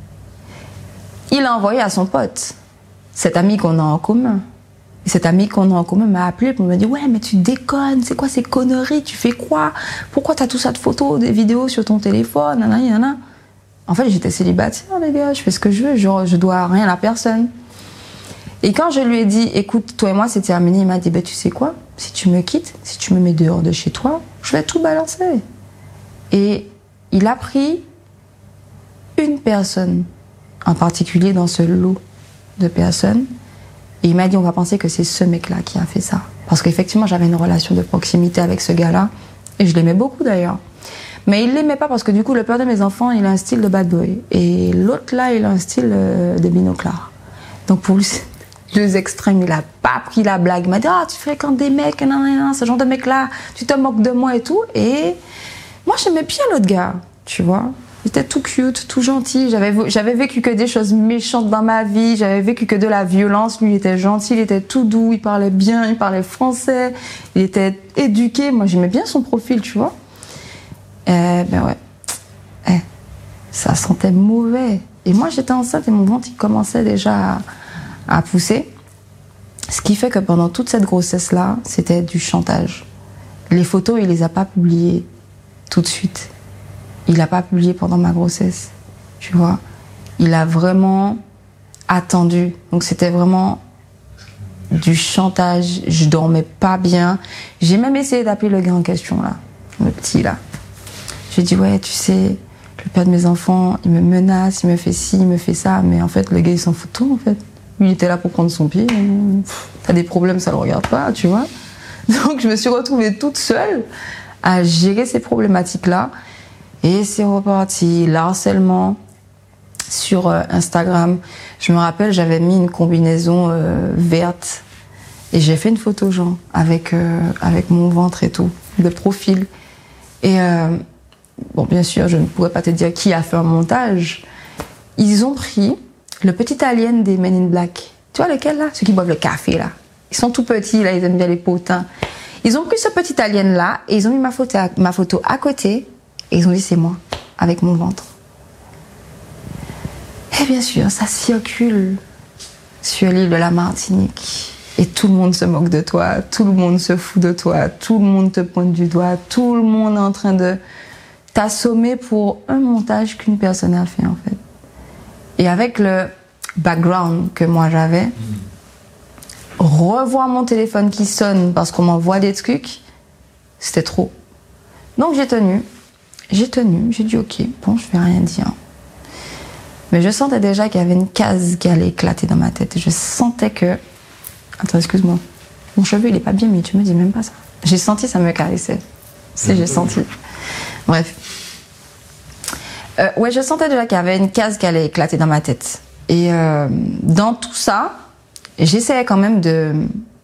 Il a envoyé à son pote, cet ami qu'on a en commun. Et cet ami qu'on a en commun m'a appelé pour me dire « Ouais, mais tu déconnes, c'est quoi ces conneries? Tu fais quoi? Pourquoi t'as tout ça de photos, des vidéos sur ton téléphone? Nanana, nanana. » En fait, j'étais célibataire, les gars, je fais ce que je veux, je, je dois rien à personne. Et quand je lui ai dit « Écoute, toi et moi, c'est terminé », il m'a dit bah, « Tu sais quoi? Si tu me quittes, si tu me mets dehors de chez toi, je vais tout balancer. » Et il a pris une personne en particulier dans ce lot de personnes. Et il m'a dit, on va penser que c'est ce mec-là qui a fait ça. Parce qu'effectivement, j'avais une relation de proximité avec ce gars-là. Et je l'aimais beaucoup d'ailleurs. Mais il l'aimait pas parce que du coup, le père de mes enfants, il a un style de bad boy. Et l'autre là, il a un style euh, de binoclard. Donc pour lui, c'est deux extrêmes. Il a pas pris la blague. Il m'a dit, ah, tu fréquentes des mecs, nan, nan, nan, ce genre de mec-là, tu te moques de moi et tout. Et moi, j'aimais bien l'autre gars, tu vois. Il était tout cute, tout gentil. J'avais, j'avais vécu que des choses méchantes dans ma vie. J'avais vécu que de la violence. Lui, il était gentil, il était tout doux. Il parlait bien, il parlait français. Il était éduqué. Moi, j'aimais bien son profil, tu vois. Eh ben ouais. Eh, ça sentait mauvais. Et moi, j'étais enceinte et mon ventre, il commençait déjà à, à pousser. Ce qui fait que pendant toute cette grossesse-là, c'était du chantage. Les photos, il les a pas publiées tout de suite. Il n'a pas publié pendant ma grossesse, tu vois. Il a vraiment attendu. Donc c'était vraiment du chantage. Je dormais pas bien. J'ai même essayé d'appeler le gars en question, là, le petit, là. J'ai dit, ouais, tu sais, le père de mes enfants, il me menace, il me fait ci, il me fait ça. Mais en fait, le gars, il s'en fout de tout, en fait. Lui, il était là pour prendre son pied. T'as des problèmes, ça le regarde pas, tu vois. Donc je me suis retrouvée toute seule à gérer ces problématiques-là. Et c'est reparti, l'harcèlement sur euh, Instagram. Je me rappelle, j'avais mis une combinaison euh, verte et j'ai fait une photo, genre, avec, euh, avec mon ventre et tout, de profil. Et euh, bon, bien sûr, je ne pourrais pas te dire qui a fait un montage. Ils ont pris le petit alien des Men in Black. Tu vois lequel, là? Ceux qui boivent le café, là. Ils sont tout petits, là, ils aiment bien les potins. Ils ont pris ce petit alien-là et ils ont mis ma photo à, ma photo à côté. Et ils ont dit, c'est moi, avec mon ventre. Et bien sûr, ça circule sur l'île de la Martinique. Et tout le monde se moque de toi, tout le monde se fout de toi, tout le monde te pointe du doigt, tout le monde est en train de t'assommer pour un montage qu'une personne a fait, en fait. Et avec le background que moi j'avais, revoir mon téléphone qui sonne parce qu'on m'envoie des trucs, c'était trop. Donc j'ai tenu. J'ai tenu, j'ai dit ok, bon, je vais rien dire. Mais je sentais déjà qu'il y avait une case qui allait éclater dans ma tête. Je sentais que... Attends, excuse-moi. Mon cheveu, il est pas bien, mais tu me dis même pas ça. J'ai senti, ça me caressait. Si, j'ai senti. Bref. Euh, ouais, je sentais déjà qu'il y avait une case qui allait éclater dans ma tête. Et euh, dans tout ça, j'essayais quand même de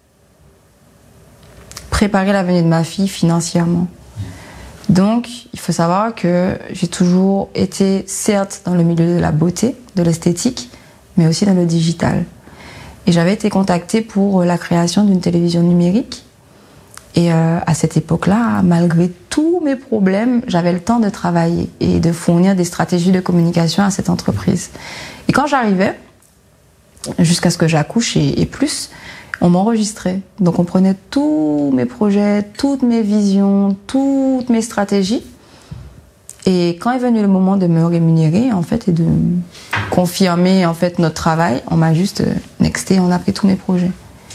préparer l'avenir de ma fille financièrement. Donc, il faut savoir que j'ai toujours été, certes, dans le milieu de la beauté, de l'esthétique, mais aussi dans le digital. Et j'avais été contactée pour la création d'une télévision numérique. Et euh, à cette époque-là, malgré tous mes problèmes, j'avais le temps de travailler et de fournir des stratégies de communication à cette entreprise. Et quand j'arrivais, jusqu'à ce que j'accouche et, et plus, on m'enregistrait. Donc on prenait tous mes projets, toutes mes visions, toutes mes stratégies. Et quand est venu le moment de me rémunérer, en fait, et de confirmer, en fait, notre travail, on m'a juste nexté, on a pris tous mes projets.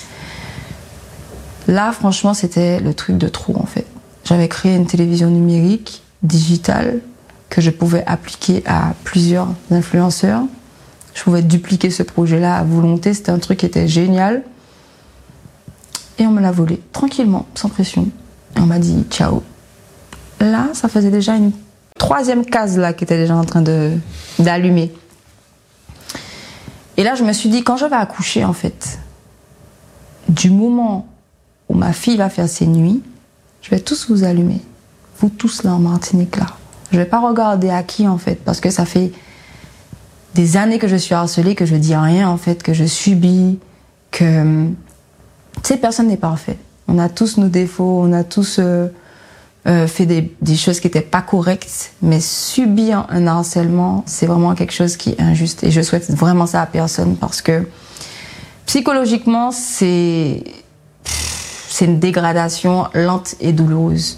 Là, franchement, c'était le truc de trop, en fait. J'avais créé une télévision numérique, digitale, que je pouvais appliquer à plusieurs influenceurs. Je pouvais dupliquer ce projet-là à volonté. C'était un truc qui était génial. Et on me l'a volé, tranquillement, sans pression. Et on m'a dit ciao. Là, ça faisait déjà une troisième case là qui était déjà en train de, d'allumer. Et là, je me suis dit, quand je vais accoucher, en fait, du moment où ma fille va faire ses nuits, je vais tous vous allumer. Vous tous là en Martinique, là. Je vais pas regarder à qui, en fait, parce que ça fait des années que je suis harcelée, que je dis rien, en fait, que je subis, que... Tu sais, personne n'est parfait. On a tous nos défauts, on a tous euh, euh, fait des, des choses qui n'étaient pas correctes, mais subir un harcèlement, c'est vraiment quelque chose qui est injuste. Et je souhaite vraiment ça à personne parce que psychologiquement, c'est, c'est une dégradation lente et douloureuse.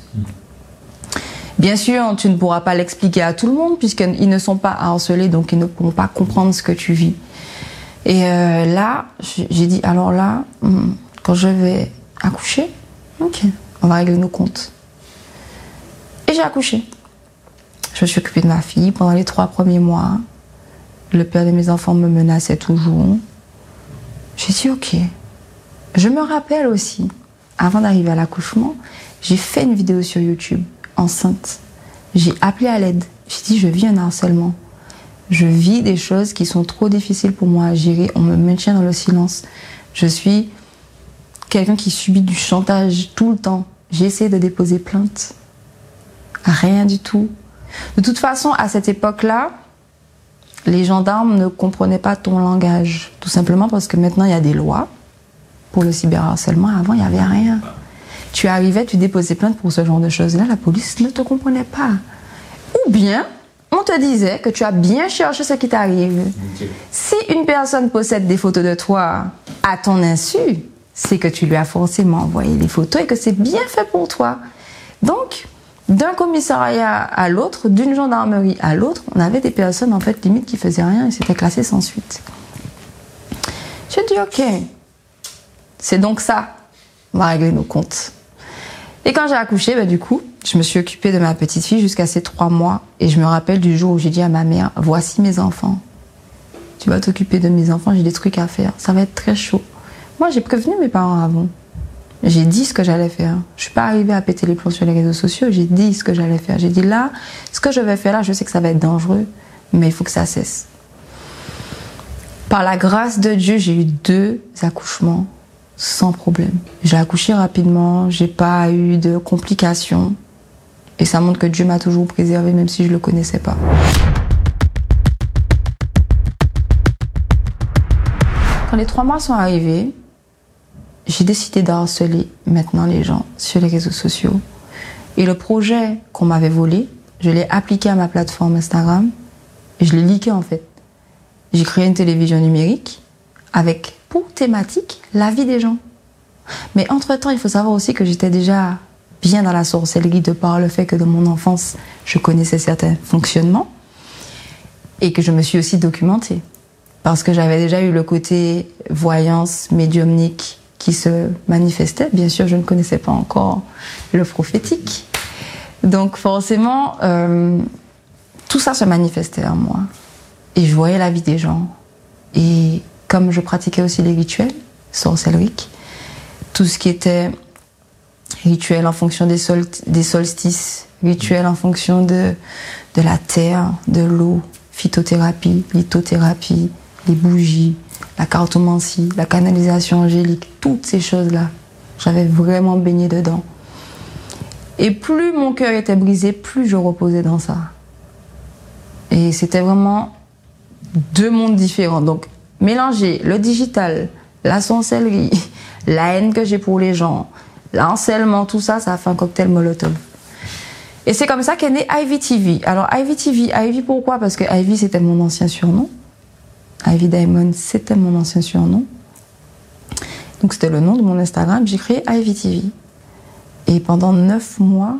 Bien sûr, tu ne pourras pas l'expliquer à tout le monde puisqu'ils ne sont pas harcelés, donc ils ne pourront pas comprendre ce que tu vis. Et euh, là, j'ai dit, alors là... Hmm, quand je vais accoucher, ok, on va régler nos comptes. Et j'ai accouché. Je me suis occupée de ma fille pendant les trois premiers mois. Le père de mes enfants me menaçait toujours. J'ai dit ok. Je me rappelle aussi, avant d'arriver à l'accouchement, j'ai fait une vidéo sur YouTube, enceinte. J'ai appelé à l'aide. J'ai dit je vis un harcèlement. Je vis des choses qui sont trop difficiles pour moi à gérer. On me maintient dans le silence. Je suis... quelqu'un qui subit du chantage tout le temps. J'ai essayé de déposer plainte. Rien du tout. De toute façon, à cette époque-là, les gendarmes ne comprenaient pas ton langage. Tout simplement parce que maintenant, il y a des lois pour le cyberharcèlement. Avant, il n'y avait rien. Tu arrivais, tu déposais plainte pour ce genre de choses-là, la police ne te comprenait pas. Ou bien, on te disait que tu as bien cherché ce qui t'arrive. Okay. Si une personne possède des photos de toi à ton insu, c'est que tu lui as forcément envoyé les photos et que c'est bien fait pour toi. Donc, d'un commissariat à l'autre, d'une gendarmerie à l'autre, on avait des personnes, en fait, limite, qui faisaient rien et c'était classé sans suite. J'ai dit, ok, c'est donc ça, on va régler nos comptes. Et quand j'ai accouché, bah, du coup, je me suis occupée de ma petite fille jusqu'à ses trois mois et je me rappelle du jour où j'ai dit à ma mère, voici mes enfants. Tu vas t'occuper de mes enfants, j'ai des trucs à faire, ça va être très chaud. Moi, j'ai prévenu mes parents avant. J'ai dit ce que j'allais faire. Je suis pas arrivée à péter les plombs sur les réseaux sociaux. J'ai dit ce que j'allais faire. J'ai dit là, ce que je vais faire là, je sais que ça va être dangereux, mais il faut que ça cesse. Par la grâce de Dieu, j'ai eu deux accouchements sans problème. J'ai accouché rapidement, j'ai pas eu de complications. Et ça montre que Dieu m'a toujours préservée, même si je le connaissais pas. Quand les trois mois sont arrivés, j'ai décidé d'harceler maintenant les gens sur les réseaux sociaux. Et le projet qu'on m'avait volé, je l'ai appliqué à ma plateforme Instagram et je l'ai leaké en fait. J'ai créé une télévision numérique avec pour thématique la vie des gens. Mais entre-temps, il faut savoir aussi que j'étais déjà bien dans la sorcellerie de par le fait que dans mon enfance, je connaissais certains fonctionnements et que je me suis aussi documentée. Parce que j'avais déjà eu le côté voyance médiumnique qui se manifestait. Bien sûr, je ne connaissais pas encore le prophétique. Donc forcément, euh, tout ça se manifestait en moi. Et je voyais la vie des gens. Et comme je pratiquais aussi les rituels sorcelleriques, tout ce qui était rituel en fonction des, sol des solstices, rituel en fonction de, de la terre, de l'eau, phytothérapie, lithothérapie, les bougies, la cartomancie, la canalisation angélique, toutes ces choses-là, j'avais vraiment baigné dedans. Et plus mon cœur était brisé, plus je reposais dans ça. Et c'était vraiment deux mondes différents. Donc, mélanger le digital, la sorcellerie, la haine que j'ai pour les gens, l'harcèlement, tout ça, ça a fait un cocktail Molotov. Et c'est comme ça qu'est né Ivy T V. Alors, Ivy T V, Ivy pourquoi? Parce que Ivy, c'était mon ancien surnom. Ivy Diamond, c'était mon ancien surnom. Donc c'était le nom de mon Instagram. J'ai créé Ivy T V. Et pendant neuf mois,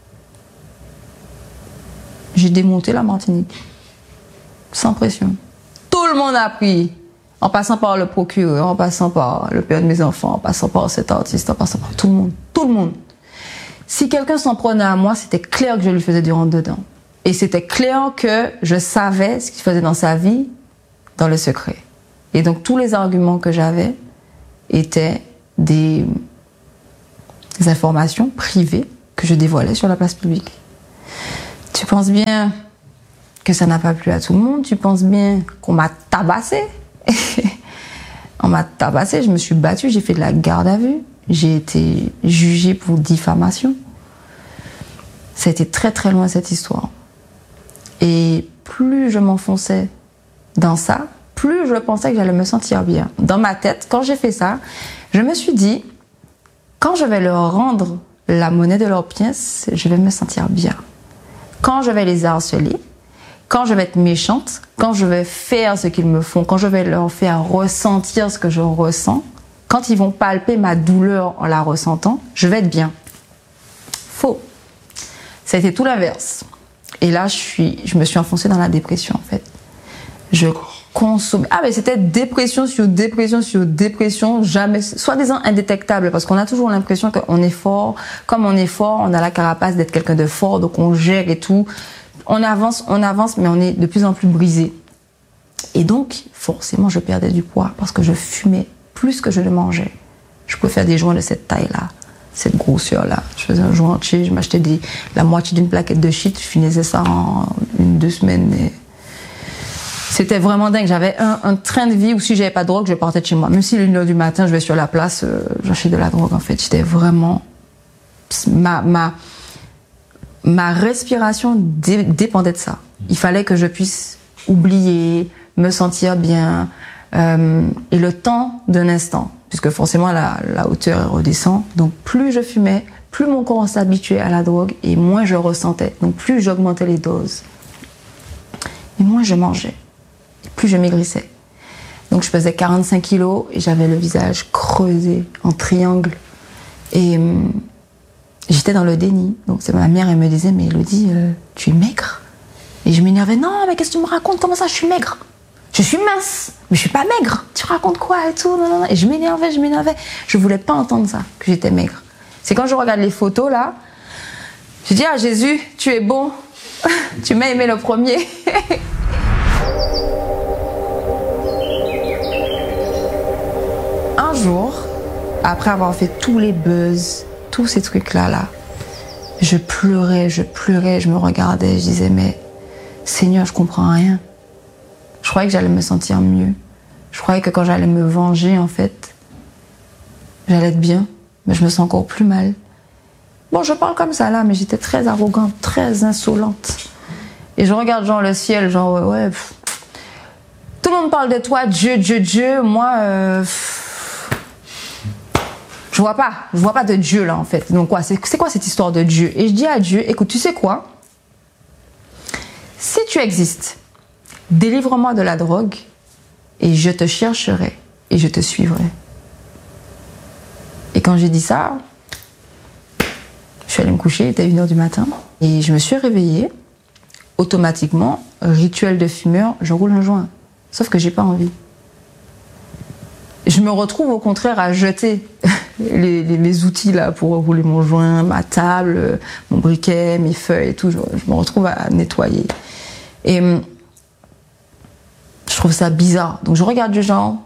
j'ai démonté la Martinique. Sans pression. Tout le monde a pris. En passant par le procureur, en passant par le père de mes enfants, en passant par cet artiste, en passant par tout le monde. Tout le monde. Si quelqu'un s'en prenait à moi, c'était clair que je lui faisais du rentre-dedans. Et c'était clair que je savais ce qu'il faisait dans sa vie, dans le secret. Et donc tous les arguments que j'avais étaient des, informations privées que je dévoilais sur la place publique. Tu penses bien que ça n'a pas plu à tout le monde? Tu penses bien qu'on m'a tabassé? On m'a tabassé, je me suis battue, j'ai fait de la garde à vue, j'ai été jugée pour diffamation. Ça a été très très loin cette histoire. Et plus je m'enfonçais dans ça, plus je pensais que j'allais me sentir bien. Dans ma tête, quand j'ai fait ça, je me suis dit, quand je vais leur rendre la monnaie de leurs pièces, je vais me sentir bien. Quand je vais les harceler, quand je vais être méchante, quand je vais faire ce qu'ils me font, quand je vais leur faire ressentir ce que je ressens, quand ils vont palper ma douleur en la ressentant, je vais être bien. Faux. Ça a été tout l'inverse. Et là, je, suis, je me suis enfoncée dans la dépression, en fait. Je consommais... Ah, mais c'était dépression sur dépression sur dépression, jamais... Soi-disant indétectable, parce qu'on a toujours l'impression qu'on est fort. Comme on est fort, on a la carapace d'être quelqu'un de fort, donc on gère et tout. On avance, on avance, mais on est de plus en plus brisé. Et donc, forcément, je perdais du poids parce que je fumais plus que je ne mangeais. Je pouvais faire des joints de cette taille-là, cette grosseur-là. Je faisais un joint entier, je m'achetais des, la moitié d'une plaquette de shit, je finissais ça en une, deux semaines. Mais c'était vraiment dingue. J'avais un, un train de vie où si j'avais pas de drogue, je partais de chez moi. Même si une heure du matin, je vais sur la place, euh, j'achetais de la drogue, en fait. J'étais vraiment... Ma... ma Ma respiration dé- dépendait de ça. Il fallait que je puisse oublier, me sentir bien. Euh, et le temps d'un instant, puisque forcément la, la hauteur redescend. Donc plus je fumais, plus mon corps s'habituait à la drogue et moins je ressentais. Donc plus j'augmentais les doses. Et moins je mangeais. Et plus je maigrissais. Donc je pesais quarante-cinq kilos et j'avais le visage creusé en triangle. Et... Hum, j'étais dans le déni. Donc c'est ma mère, elle me disait, mais Elodie, euh, tu es maigre. Et je m'énervais, non, mais qu'est-ce que tu me racontes? Comment ça, je suis maigre? Je suis mince, mais je suis pas maigre. Tu racontes quoi et tout? Non, non, non. Et je m'énervais, je m'énervais. Je voulais pas entendre ça, que j'étais maigre. C'est quand je regarde les photos là, je dis, ah Jésus, tu es bon. Tu m'as aimé le premier. Un jour, après avoir fait tous les buzz, tous ces trucs-là, là, je pleurais, je pleurais, je me regardais, je disais, mais Seigneur, je comprends rien. Je croyais que j'allais me sentir mieux. Je croyais que quand j'allais me venger, en fait, j'allais être bien, mais je me sens encore plus mal. Bon, je parle comme ça, là, mais j'étais très arrogante, très insolente. Et je regarde, genre, le ciel, genre, ouais, ouais pff. Tout le monde parle de toi, Dieu, Dieu, Dieu, moi, euh, Je vois pas, je vois pas de Dieu là en fait. Donc quoi, c'est, c'est quoi cette histoire de Dieu? Et je dis à Dieu, écoute, tu sais quoi? Si tu existes, délivre-moi de la drogue et je te chercherai et je te suivrai. Et quand j'ai dit ça, je suis allée me coucher, il était une heure du matin et je me suis réveillée. Automatiquement, rituel de fumeur, je roule un joint. Sauf que j'ai pas envie. Je me retrouve au contraire à jeter les, les, les outils là pour rouler mon joint, ma table, mon briquet, mes feuilles et tout. Je, je me retrouve à nettoyer. Et je trouve ça bizarre. Donc je regarde du genre.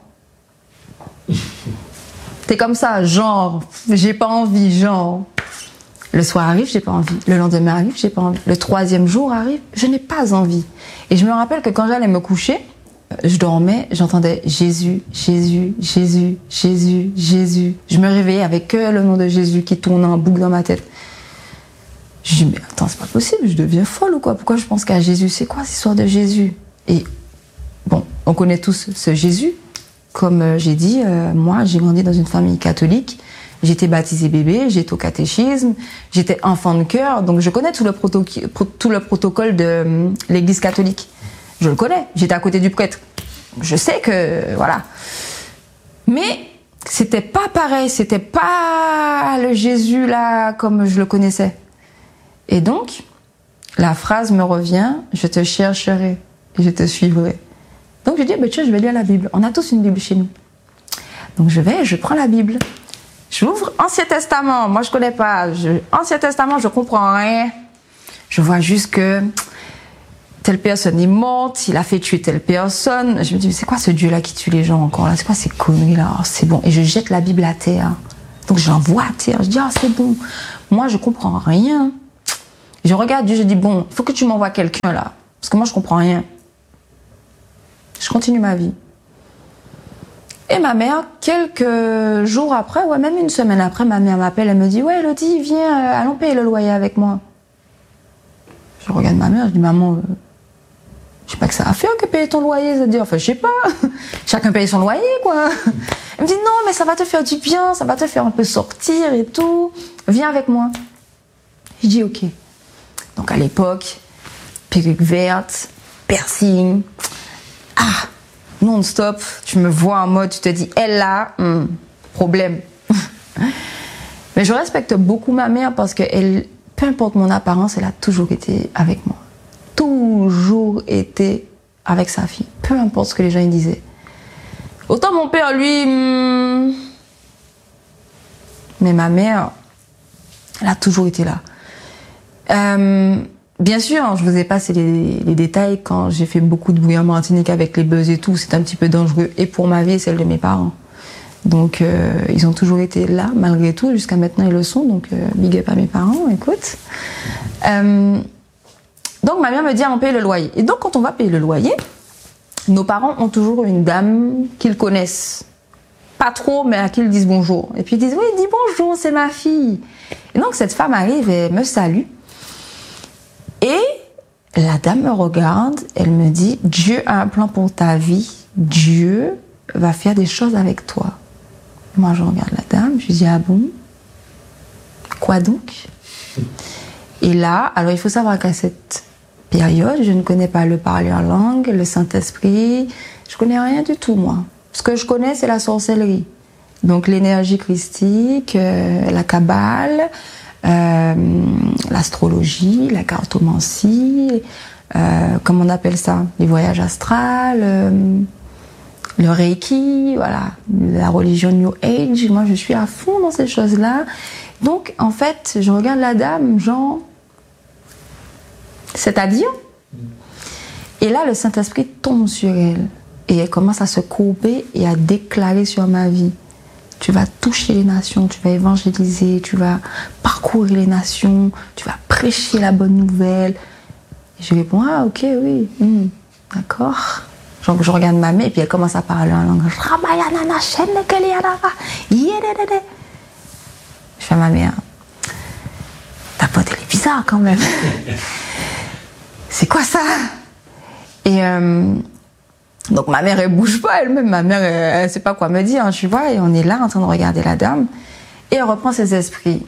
T'es comme ça, genre, j'ai pas envie, genre. Le soir arrive, j'ai pas envie. Le lendemain arrive, j'ai pas envie. Le troisième jour arrive, je n'ai pas envie. Et je me rappelle que quand j'allais me coucher, je dormais, j'entendais Jésus, Jésus, Jésus, Jésus, Jésus. Je me réveillais avec que le nom de Jésus qui tournait en boucle dans ma tête. Je dis, mais attends, c'est pas possible, je deviens folle ou quoi? Pourquoi je pense qu'à Jésus? C'est quoi cette histoire de Jésus? Et bon, on connaît tous ce Jésus. Comme euh, j'ai dit, euh, moi, j'ai grandi dans une famille catholique. J'étais baptisée bébé, j'étais au catéchisme, j'étais enfant de cœur. Donc je connais tout le, proto- tout le protocole de euh, l'église catholique. Je le connais, j'étais à côté du prêtre. Je sais que, voilà. Mais c'était pas pareil, c'était pas le Jésus là comme je le connaissais. Et donc, la phrase me revient, je te chercherai et je te suivrai. Donc je dis, bah, tiens, je vais lire la Bible. On a tous une Bible chez nous. Donc je vais, je prends la Bible. J'ouvre Ancien Testament, moi je connais pas. Je, Ancien Testament, je comprends rien. Je vois juste que telle personne est morte, il a fait tuer telle personne. Je me dis, mais c'est quoi ce Dieu-là qui tue les gens encore là? C'est quoi ces conneries-là? Oh, c'est bon. Et je jette la Bible à terre. Donc j'envoie à terre, je dis, ah c'est bon, moi je comprends rien. Je regarde Dieu, je dis, bon, il faut que tu m'envoies quelqu'un là, parce que moi je comprends rien. Je continue ma vie. Et ma mère, quelques jours après, ouais, même une semaine après, ma mère m'appelle, elle me dit, ouais Elodie, viens, euh, allons payer le loyer avec moi. Je regarde ma mère, je dis, maman, euh, je sais pas que ça a fait que payer ton loyer, ça dit, enfin je sais pas, chacun paye son loyer quoi. Elle me dit, non mais ça va te faire du bien, ça va te faire un peu sortir et tout, viens avec moi. Je dis, ok. Donc à l'époque, perruque verte, piercing, ah, non-stop, tu me vois en mode, tu te dis, elle là, hmm, problème. Mais je respecte beaucoup ma mère parce que elle, peu importe mon apparence, elle a toujours été avec moi. Toujours été avec sa fille, peu importe ce que les gens y disaient. Autant mon père, lui, hmm, mais ma mère, elle a toujours été là. Euh, Bien sûr, je vous ai passé les, les détails quand j'ai fait beaucoup de bruit en Martinique avec les buzz et tout. C'est un petit peu dangereux et pour ma vie et celle de mes parents. Donc, euh, ils ont toujours été là, malgré tout. Jusqu'à maintenant, ils le sont. Donc, euh, big up à mes parents, écoute. Euh, donc, ma mère me dit, on paye le loyer. Et donc, quand on va payer le loyer, nos parents ont toujours une dame qu'ils connaissent. Pas trop, mais à qui ils disent bonjour. Et puis, ils disent, oui, dis bonjour, c'est ma fille. Et donc, cette femme arrive et me salue. Et la dame me regarde, elle me dit, Dieu a un plan pour ta vie, Dieu va faire des choses avec toi. Moi je regarde la dame, je lui dis, ah bon? Quoi donc? Et là, alors il faut savoir qu'à cette période, je ne connais pas le parler en langue, le Saint-Esprit, je connais rien du tout moi. Ce que je connais c'est la sorcellerie. Donc l'énergie christique, euh, la kabbale, Euh, l'astrologie, la cartomancie, euh, comment on appelle ça, les voyages astrales, euh, le reiki, voilà, la religion New Age. Moi, je suis à fond dans ces choses-là. Donc, en fait, je regarde la dame, genre, c'est-à-dire, et là, le Saint-Esprit tombe sur elle et elle commence à se courber et à déclarer sur ma vie. Tu vas toucher les nations, tu vas évangéliser, tu vas parcourir les nations, tu vas prêcher la bonne nouvelle. Et je réponds, ah ok, oui, hmm, d'accord. Donc je regarde ma mère et puis elle commence à parler en langue. Je fais à ma mère, ta pote elle est bizarre quand même. C'est quoi ça? Et... Euh, Donc ma mère, elle bouge pas elle-même, ma mère, elle, elle sait pas quoi me dire, tu vois, et on est là en train de regarder la dame, et elle reprend ses esprits.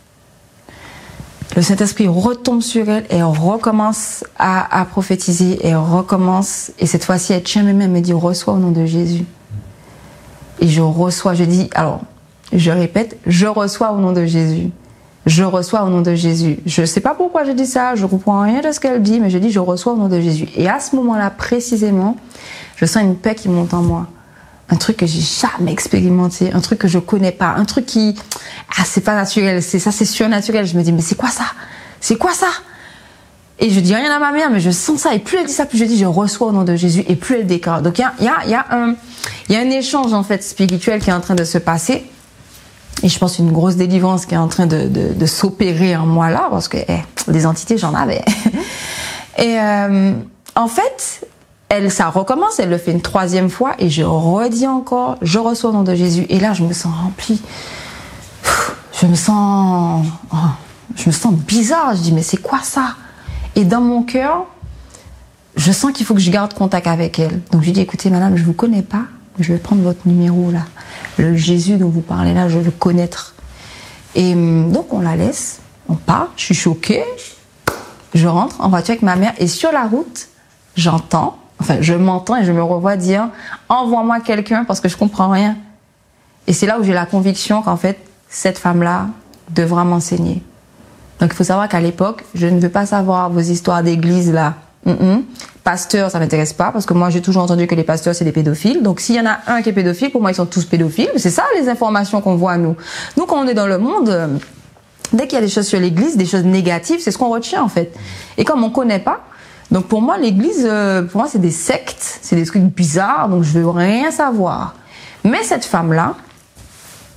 Le Saint-Esprit retombe sur elle, et elle recommence à, à prophétiser, et elle recommence, et cette fois-ci, elle tient mes mains, elle me dit, reçois au nom de Jésus. Et je reçois, je dis, alors, je répète, je reçois au nom de Jésus. Je reçois au nom de Jésus. Je ne sais pas pourquoi je dis ça, je ne comprends rien de ce qu'elle dit, mais je dis je reçois au nom de Jésus. Et à ce moment-là, précisément, je sens une paix qui monte en moi. Un truc que j'ai jamais expérimenté, un truc que je connais pas, un truc qui, ah, c'est pas naturel, c'est ça, c'est surnaturel. Je me dis, mais c'est quoi ça? C'est quoi ça? Et je dis rien à ma mère, mais je sens ça. Et plus elle dit ça, plus je dis je reçois au nom de Jésus, et plus elle déclare. Donc il y a, y a, y a un, il y a un échange en fait spirituel qui est en train de se passer. Et je pense une grosse délivrance qui est en train de, de, de s'opérer en moi là, parce que eh, des entités, j'en avais. Et euh, en fait, elle, ça recommence, elle le fait une troisième fois, et je redis encore, je reçois au nom de Jésus. Et là, je me sens remplie. Je me sens, oh, je me sens bizarre. Je dis, mais c'est quoi ça? Et dans mon cœur, je sens qu'il faut que je garde contact avec elle. Donc je lui dis, écoutez, madame, je vous connais pas. Je vais prendre votre numéro là. Le Jésus dont vous parlez là, je veux le connaître. Et donc on la laisse, on part, je suis choquée. Je rentre en voiture avec ma mère et sur la route, j'entends, enfin je m'entends et je me revois dire « Envoie-moi quelqu'un parce que je comprends rien ». Et c'est là où j'ai la conviction qu'en fait, cette femme-là devra m'enseigner. Donc il faut savoir qu'à l'époque, je ne veux pas savoir vos histoires d'église là. Mm-mm. Pasteur, ça m'intéresse pas parce que moi j'ai toujours entendu que les pasteurs c'est des pédophiles. Donc s'il y en a un qui est pédophile, pour moi ils sont tous pédophiles. C'est ça les informations qu'on voit nous. Nous quand on est dans le monde, euh, dès qu'il y a des choses sur l'église, des choses négatives, c'est ce qu'on retient en fait. Et comme on connaît pas, donc pour moi l'église, euh, pour moi c'est des sectes, c'est des trucs bizarres, donc je veux rien savoir. Mais cette femme là,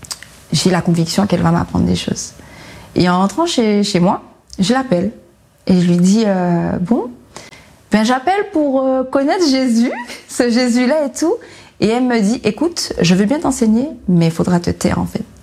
j'ai la conviction qu'elle va m'apprendre des choses. Et en rentrant chez, chez moi, je l'appelle et je lui dis euh, bon, ben j'appelle pour euh, connaître Jésus, ce Jésus-là et tout. Et elle me dit écoute, je veux bien t'enseigner, mais il faudra te taire en fait.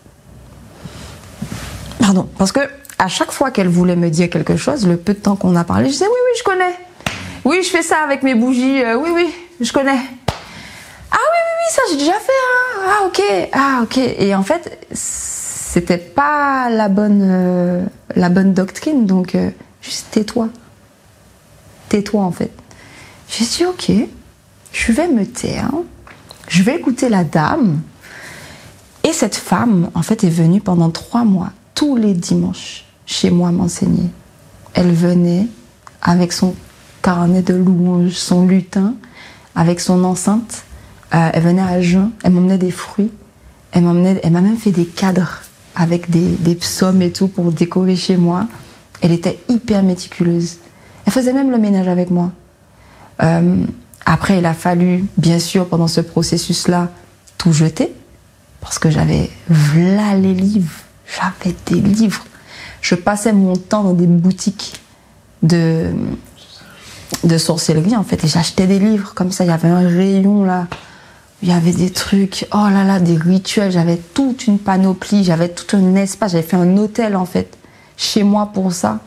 Pardon, parce que à chaque fois qu'elle voulait me dire quelque chose, le peu de temps qu'on a parlé, je disais oui, oui, je connais. Oui, je fais ça avec mes bougies. Euh, oui, oui, je connais. Ah oui, oui, oui, ça j'ai déjà fait. Hein. Ah ok, ah ok. Et en fait, c'était pas la bonne, euh, la bonne doctrine. Donc, euh, juste tais-toi. Tais-toi en fait. J'ai dit ok, je vais me taire. Je vais écouter la dame. Et cette femme, en fait, est venue pendant trois mois, tous les dimanches, chez moi m'enseigner. Elle venait avec son carnet de louanges, son lutin, avec son enceinte. Euh, elle venait à jeun, elle m'emmenait des fruits. Elle m'emmenait, elle m'a même fait des cadres avec des, des psaumes et tout pour décorer chez moi. Elle était hyper méticuleuse. Elle faisait même le ménage avec moi. Euh, après, il a fallu, bien sûr, pendant ce processus-là, tout jeter. Parce que j'avais là les livres. J'avais des livres. Je passais mon temps dans des boutiques de, de sorcellerie, en fait. Et j'achetais des livres comme ça. Il y avait un rayon, là. Il y avait des trucs, oh là là, des rituels. J'avais toute une panoplie. J'avais tout un espace. J'avais fait un hôtel, en fait, chez moi pour ça.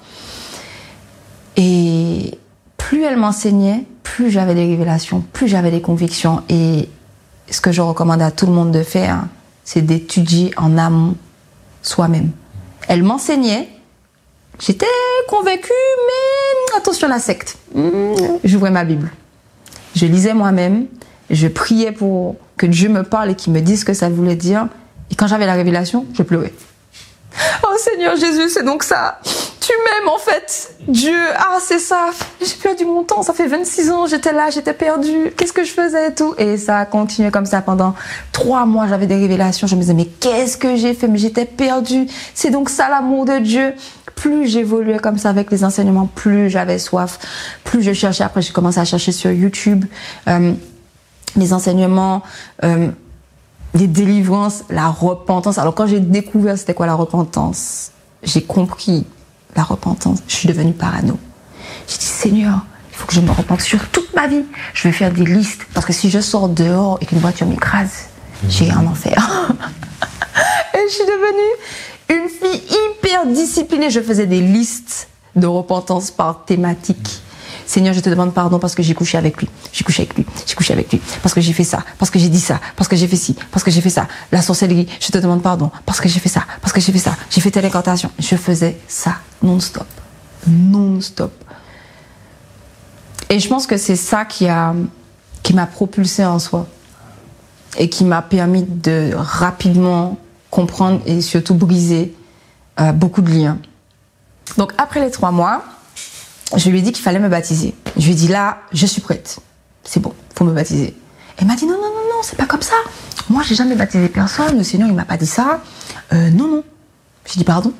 Et plus elle m'enseignait, plus j'avais des révélations, plus j'avais des convictions. Et ce que je recommande à tout le monde de faire, c'est d'étudier en amont soi-même. Elle m'enseignait, j'étais convaincue, mais attention à la secte. J'ouvrais ma Bible. Je lisais moi-même, je priais pour que Dieu me parle et qu'il me dise ce que ça voulait dire. Et quand j'avais la révélation, je pleurais. Oh Seigneur Jésus, c'est donc ça. Tu m'aimes en fait. Dieu, ah c'est ça. J'ai perdu mon temps, ça fait vingt-six ans, j'étais là, j'étais perdue. Qu'est-ce que je faisais et tout. Et ça a continué comme ça pendant trois mois. J'avais des révélations. Je me disais, mais qu'est-ce que j'ai fait? Mais j'étais perdue. C'est donc ça l'amour de Dieu. Plus j'évoluais comme ça avec les enseignements, plus j'avais soif. Plus je cherchais. Après, j'ai commencé à chercher sur YouTube euh, les enseignements. Euh, les délivrances, la repentance. Alors quand j'ai découvert c'était quoi la repentance, j'ai compris la repentance, je suis devenue parano. J'ai dit Seigneur, il faut que je me repente sur toute ma vie. Je vais faire des listes parce que si je sors dehors et qu'une voiture m'écrase, j'irai en enfer. Et je suis devenue une fille hyper disciplinée. Je faisais des listes de repentance par thématique. Seigneur, je te demande pardon parce que j'ai couché avec lui, j'ai couché avec lui, j'ai couché avec lui, parce que j'ai fait ça, parce que j'ai dit ça, parce que j'ai fait ci, parce que j'ai fait ça. La sorcellerie, je te demande pardon parce que j'ai fait ça, parce que j'ai fait ça, j'ai fait telle incantation. Je faisais ça non-stop, non-stop. Et je pense que c'est ça qui a, qui m'a propulsée en soi et qui m'a permis de rapidement comprendre et surtout briser euh, beaucoup de liens. Donc après les trois mois, je lui ai dit qu'il fallait me baptiser. Je lui ai dit là, je suis prête. C'est bon, faut me baptiser. Elle m'a dit non, non, non, non, c'est pas comme ça. Moi, j'ai jamais baptisé personne. Le Seigneur, il m'a pas dit ça. Euh, non, non. J'ai dit pardon.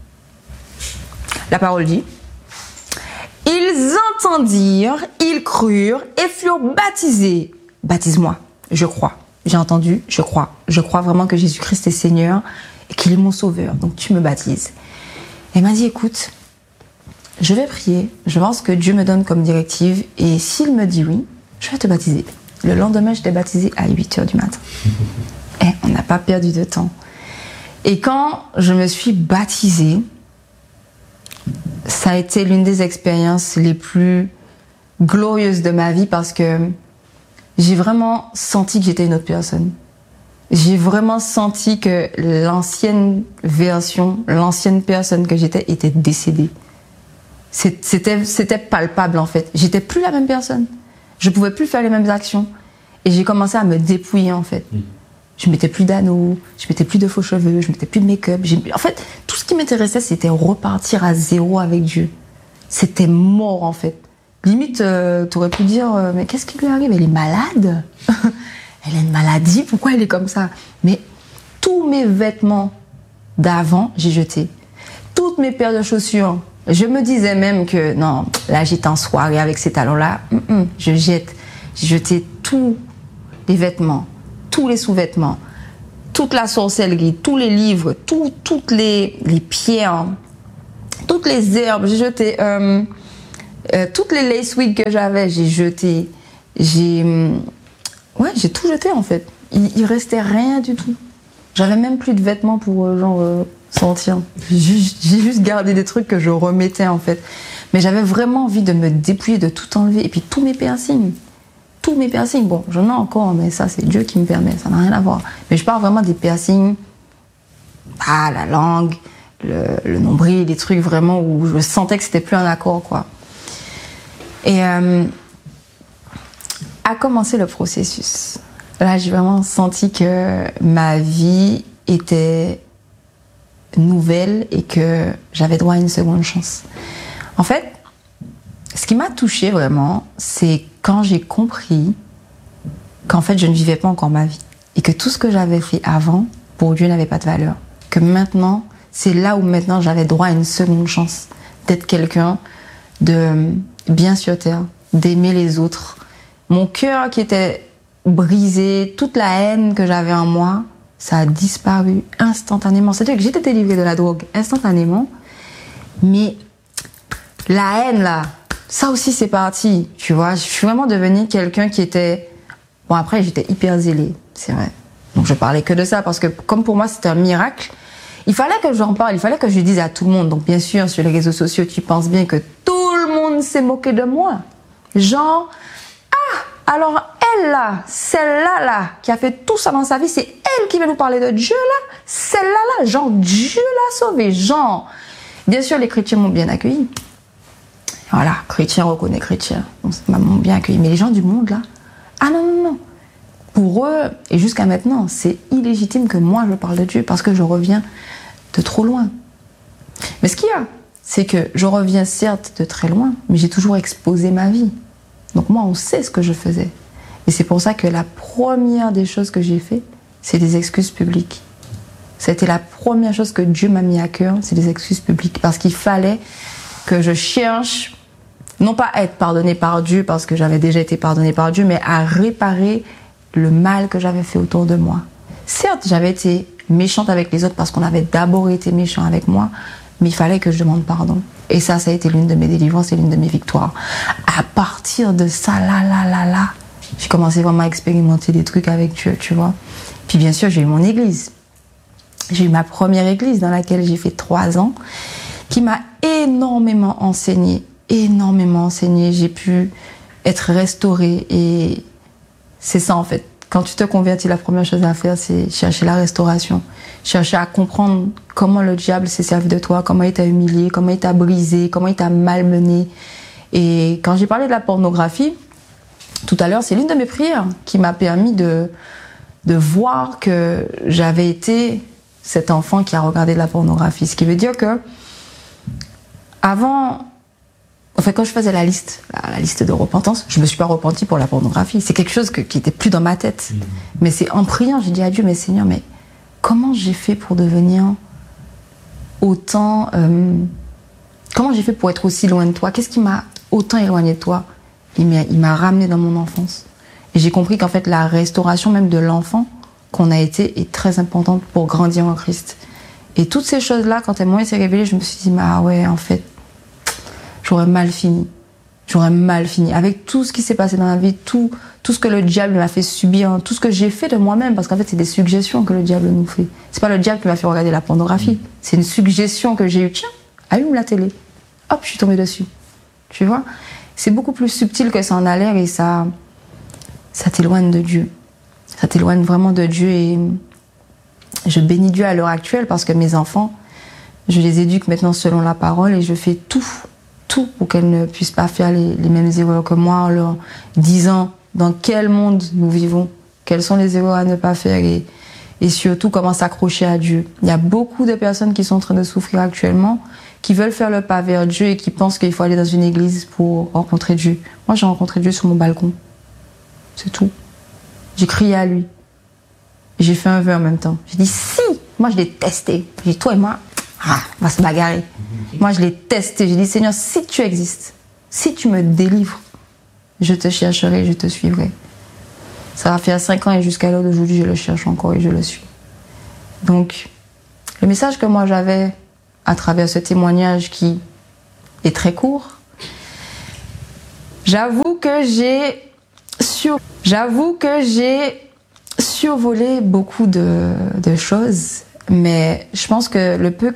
La parole dit ils entendirent, ils crurent et furent baptisés. Baptise-moi, je crois. J'ai entendu, je crois. Je crois vraiment que Jésus-Christ est Seigneur et qu'il est mon sauveur. Donc tu me baptises. Elle m'a dit écoute, je vais prier, je vais voir ce que Dieu me donne comme directive et s'il me dit oui, je vais te baptiser. Le lendemain, je t'ai baptisé à huit heures du matin. Et on n'a pas perdu de temps. Et quand je me suis baptisée, ça a été l'une des expériences les plus glorieuses de ma vie parce que j'ai vraiment senti que j'étais une autre personne. J'ai vraiment senti que l'ancienne version, l'ancienne personne que j'étais était décédée. C'était, c'était palpable en fait. J'étais plus la même personne. Je pouvais plus faire les mêmes actions. Et j'ai commencé à me dépouiller en fait. Mmh. Je mettais plus d'anneaux, je mettais plus de faux cheveux, je mettais plus de make-up. J'ai... En fait, tout ce qui m'intéressait, c'était repartir à zéro avec Dieu. C'était mort en fait. Limite, euh, t'aurais pu dire, euh, mais qu'est-ce qui lui arrive? Elle est malade. Elle a une maladie, pourquoi elle est comme ça? Mais tous mes vêtements d'avant, j'ai jeté. Toutes mes paires de chaussures. Je me disais même que non, là j'étais en soirée avec ces talons-là, mm-mm, je jette. J'ai jeté tous les vêtements, tous les sous-vêtements, toute la sorcellerie, tous les livres, tout, toutes les, les pierres, toutes les herbes. J'ai jeté euh, euh, toutes les lace wigs que j'avais, j'ai jeté. J'ai, ouais, j'ai tout jeté en fait. Il, il restait rien du tout. J'avais même plus de vêtements pour euh, genre euh, sortir. J'ai juste, j'ai juste gardé des trucs que je remettais en fait. Mais j'avais vraiment envie de me dépouiller, de tout enlever. Et puis tous mes piercings. Tous mes piercings. Bon, j'en ai encore, mais ça, c'est Dieu qui me permet. Ça n'a rien à voir. Mais je parle vraiment des piercings. Ah, la langue, le, le nombril, des trucs vraiment où je sentais que c'était plus un accord, quoi. Et euh, a commencé le processus. Là, j'ai vraiment senti que ma vie était nouvelle et que j'avais droit à une seconde chance. En fait, ce qui m'a touchée vraiment, c'est quand j'ai compris qu'en fait, je ne vivais pas encore ma vie et que tout ce que j'avais fait avant, pour Dieu, n'avait pas de valeur. Que maintenant, c'est là où maintenant j'avais droit à une seconde chance d'être quelqu'un de bien sur terre, d'aimer les autres. Mon cœur qui était brisé, toute la haine que j'avais en moi, ça a disparu instantanément. C'est-à-dire que j'étais délivrée de la drogue instantanément, mais la haine là, ça aussi c'est parti, tu vois. Je suis vraiment devenue quelqu'un qui était... Bon, après j'étais hyper zélée, c'est vrai. Donc je parlais que de ça parce que comme pour moi c'était un miracle, il fallait que j'en parle, il fallait que je le dise à tout le monde. Donc bien sûr, sur les réseaux sociaux, tu penses bien que tout le monde s'est moqué de moi. Genre, ah, alors elle là, celle-là là, qui a fait tout ça dans sa vie, c'est elle qui veut nous parler de Dieu là. Celle-là là, genre Dieu l'a sauvée, genre. Bien sûr, les chrétiens m'ont bien accueilli. Voilà, chrétien reconnaît chrétien, ils m'ont bien accueilli. Mais les gens du monde là, ah non, non, non. Pour eux, et jusqu'à maintenant, c'est illégitime que moi je parle de Dieu parce que je reviens de trop loin. Mais ce qu'il y a, c'est que je reviens certes de très loin, mais j'ai toujours exposé ma vie. Donc moi, on sait ce que je faisais. Et c'est pour ça que la première des choses que j'ai fait, c'est des excuses publiques. C'était la première chose que Dieu m'a mis à cœur, c'est des excuses publiques. Parce qu'il fallait que je cherche, non pas à être pardonnée par Dieu, parce que j'avais déjà été pardonnée par Dieu, mais à réparer le mal que j'avais fait autour de moi. Certes, j'avais été méchante avec les autres parce qu'on avait d'abord été méchant avec moi, mais il fallait que je demande pardon. Et ça, ça a été l'une de mes délivrances et l'une de mes victoires. À partir de ça, là, là, là, là, j'ai commencé vraiment à expérimenter des trucs avec Dieu, tu vois. Puis bien sûr, j'ai eu mon église. J'ai eu ma première église dans laquelle j'ai fait trois ans, qui m'a énormément enseigné, énormément enseigné. J'ai pu être restaurée et c'est ça en fait. Quand tu te convertis, la première chose à faire, c'est chercher la restauration. Chercher à comprendre comment le diable s'est servi de toi, comment il t'a humilié, comment il t'a brisé, comment il t'a malmené. Et quand j'ai parlé de la pornographie, tout à l'heure, c'est l'une de mes prières qui m'a permis de, de voir que j'avais été cet enfant qui a regardé de la pornographie. Ce qui veut dire que, avant... En fait, quand je faisais la liste, la, la liste de repentance, je me suis pas repentie pour la pornographie. C'est quelque chose que, qui était plus dans ma tête. Mmh. Mais c'est en priant, j'ai dit à Dieu, mais Seigneur, mais comment j'ai fait pour devenir autant... Euh, comment j'ai fait pour être aussi loin de toi? Qu'est-ce qui m'a autant éloigné de toi? Il m'a, il m'a ramené dans mon enfance. Et j'ai compris qu'en fait, la restauration même de l'enfant qu'on a été est très importante pour grandir en Christ. Et toutes ces choses-là, quand elles m'ont été révélées, je me suis dit, mais ah ouais, en fait, j'aurais mal fini. J'aurais mal fini. Avec tout ce qui s'est passé dans ma vie, tout, tout ce que le diable m'a fait subir, tout ce que j'ai fait de moi-même, parce qu'en fait, c'est des suggestions que le diable nous fait. C'est pas le diable qui m'a fait regarder la pornographie. C'est une suggestion que j'ai eue. Tiens, allume la télé. Hop, je suis tombée dessus. Tu vois? C'est beaucoup plus subtil que ça en a l'air et ça, ça t'éloigne de Dieu. Ça t'éloigne vraiment de Dieu et je bénis Dieu à l'heure actuelle parce que mes enfants, je les éduque maintenant selon la parole et je fais tout tout pour qu'elles ne puissent pas faire les, les mêmes erreurs que moi en leur disant dans quel monde nous vivons, quelles sont les erreurs à ne pas faire et, et surtout comment s'accrocher à Dieu. Il y a beaucoup de personnes qui sont en train de souffrir actuellement, qui veulent faire le pas vers Dieu et qui pensent qu'il faut aller dans une église pour rencontrer Dieu. Moi, j'ai rencontré Dieu sur mon balcon. C'est tout. J'ai crié à lui. J'ai fait un vœu en même temps. J'ai dit si, moi je l'ai testé. J'ai dit toi et moi, ah, on va se bagarrer. Moi, je l'ai testé. J'ai dit, Seigneur, si tu existes, si tu me délivres, je te chercherai, je te suivrai. Ça va faire cinq ans et jusqu'à l'heure d'aujourd'hui, je le cherche encore et je le suis. Donc, le message que moi j'avais à travers ce témoignage qui est très court, j'avoue que j'ai sur... j'avoue que j'ai survolé beaucoup de, de choses, mais je pense que le peu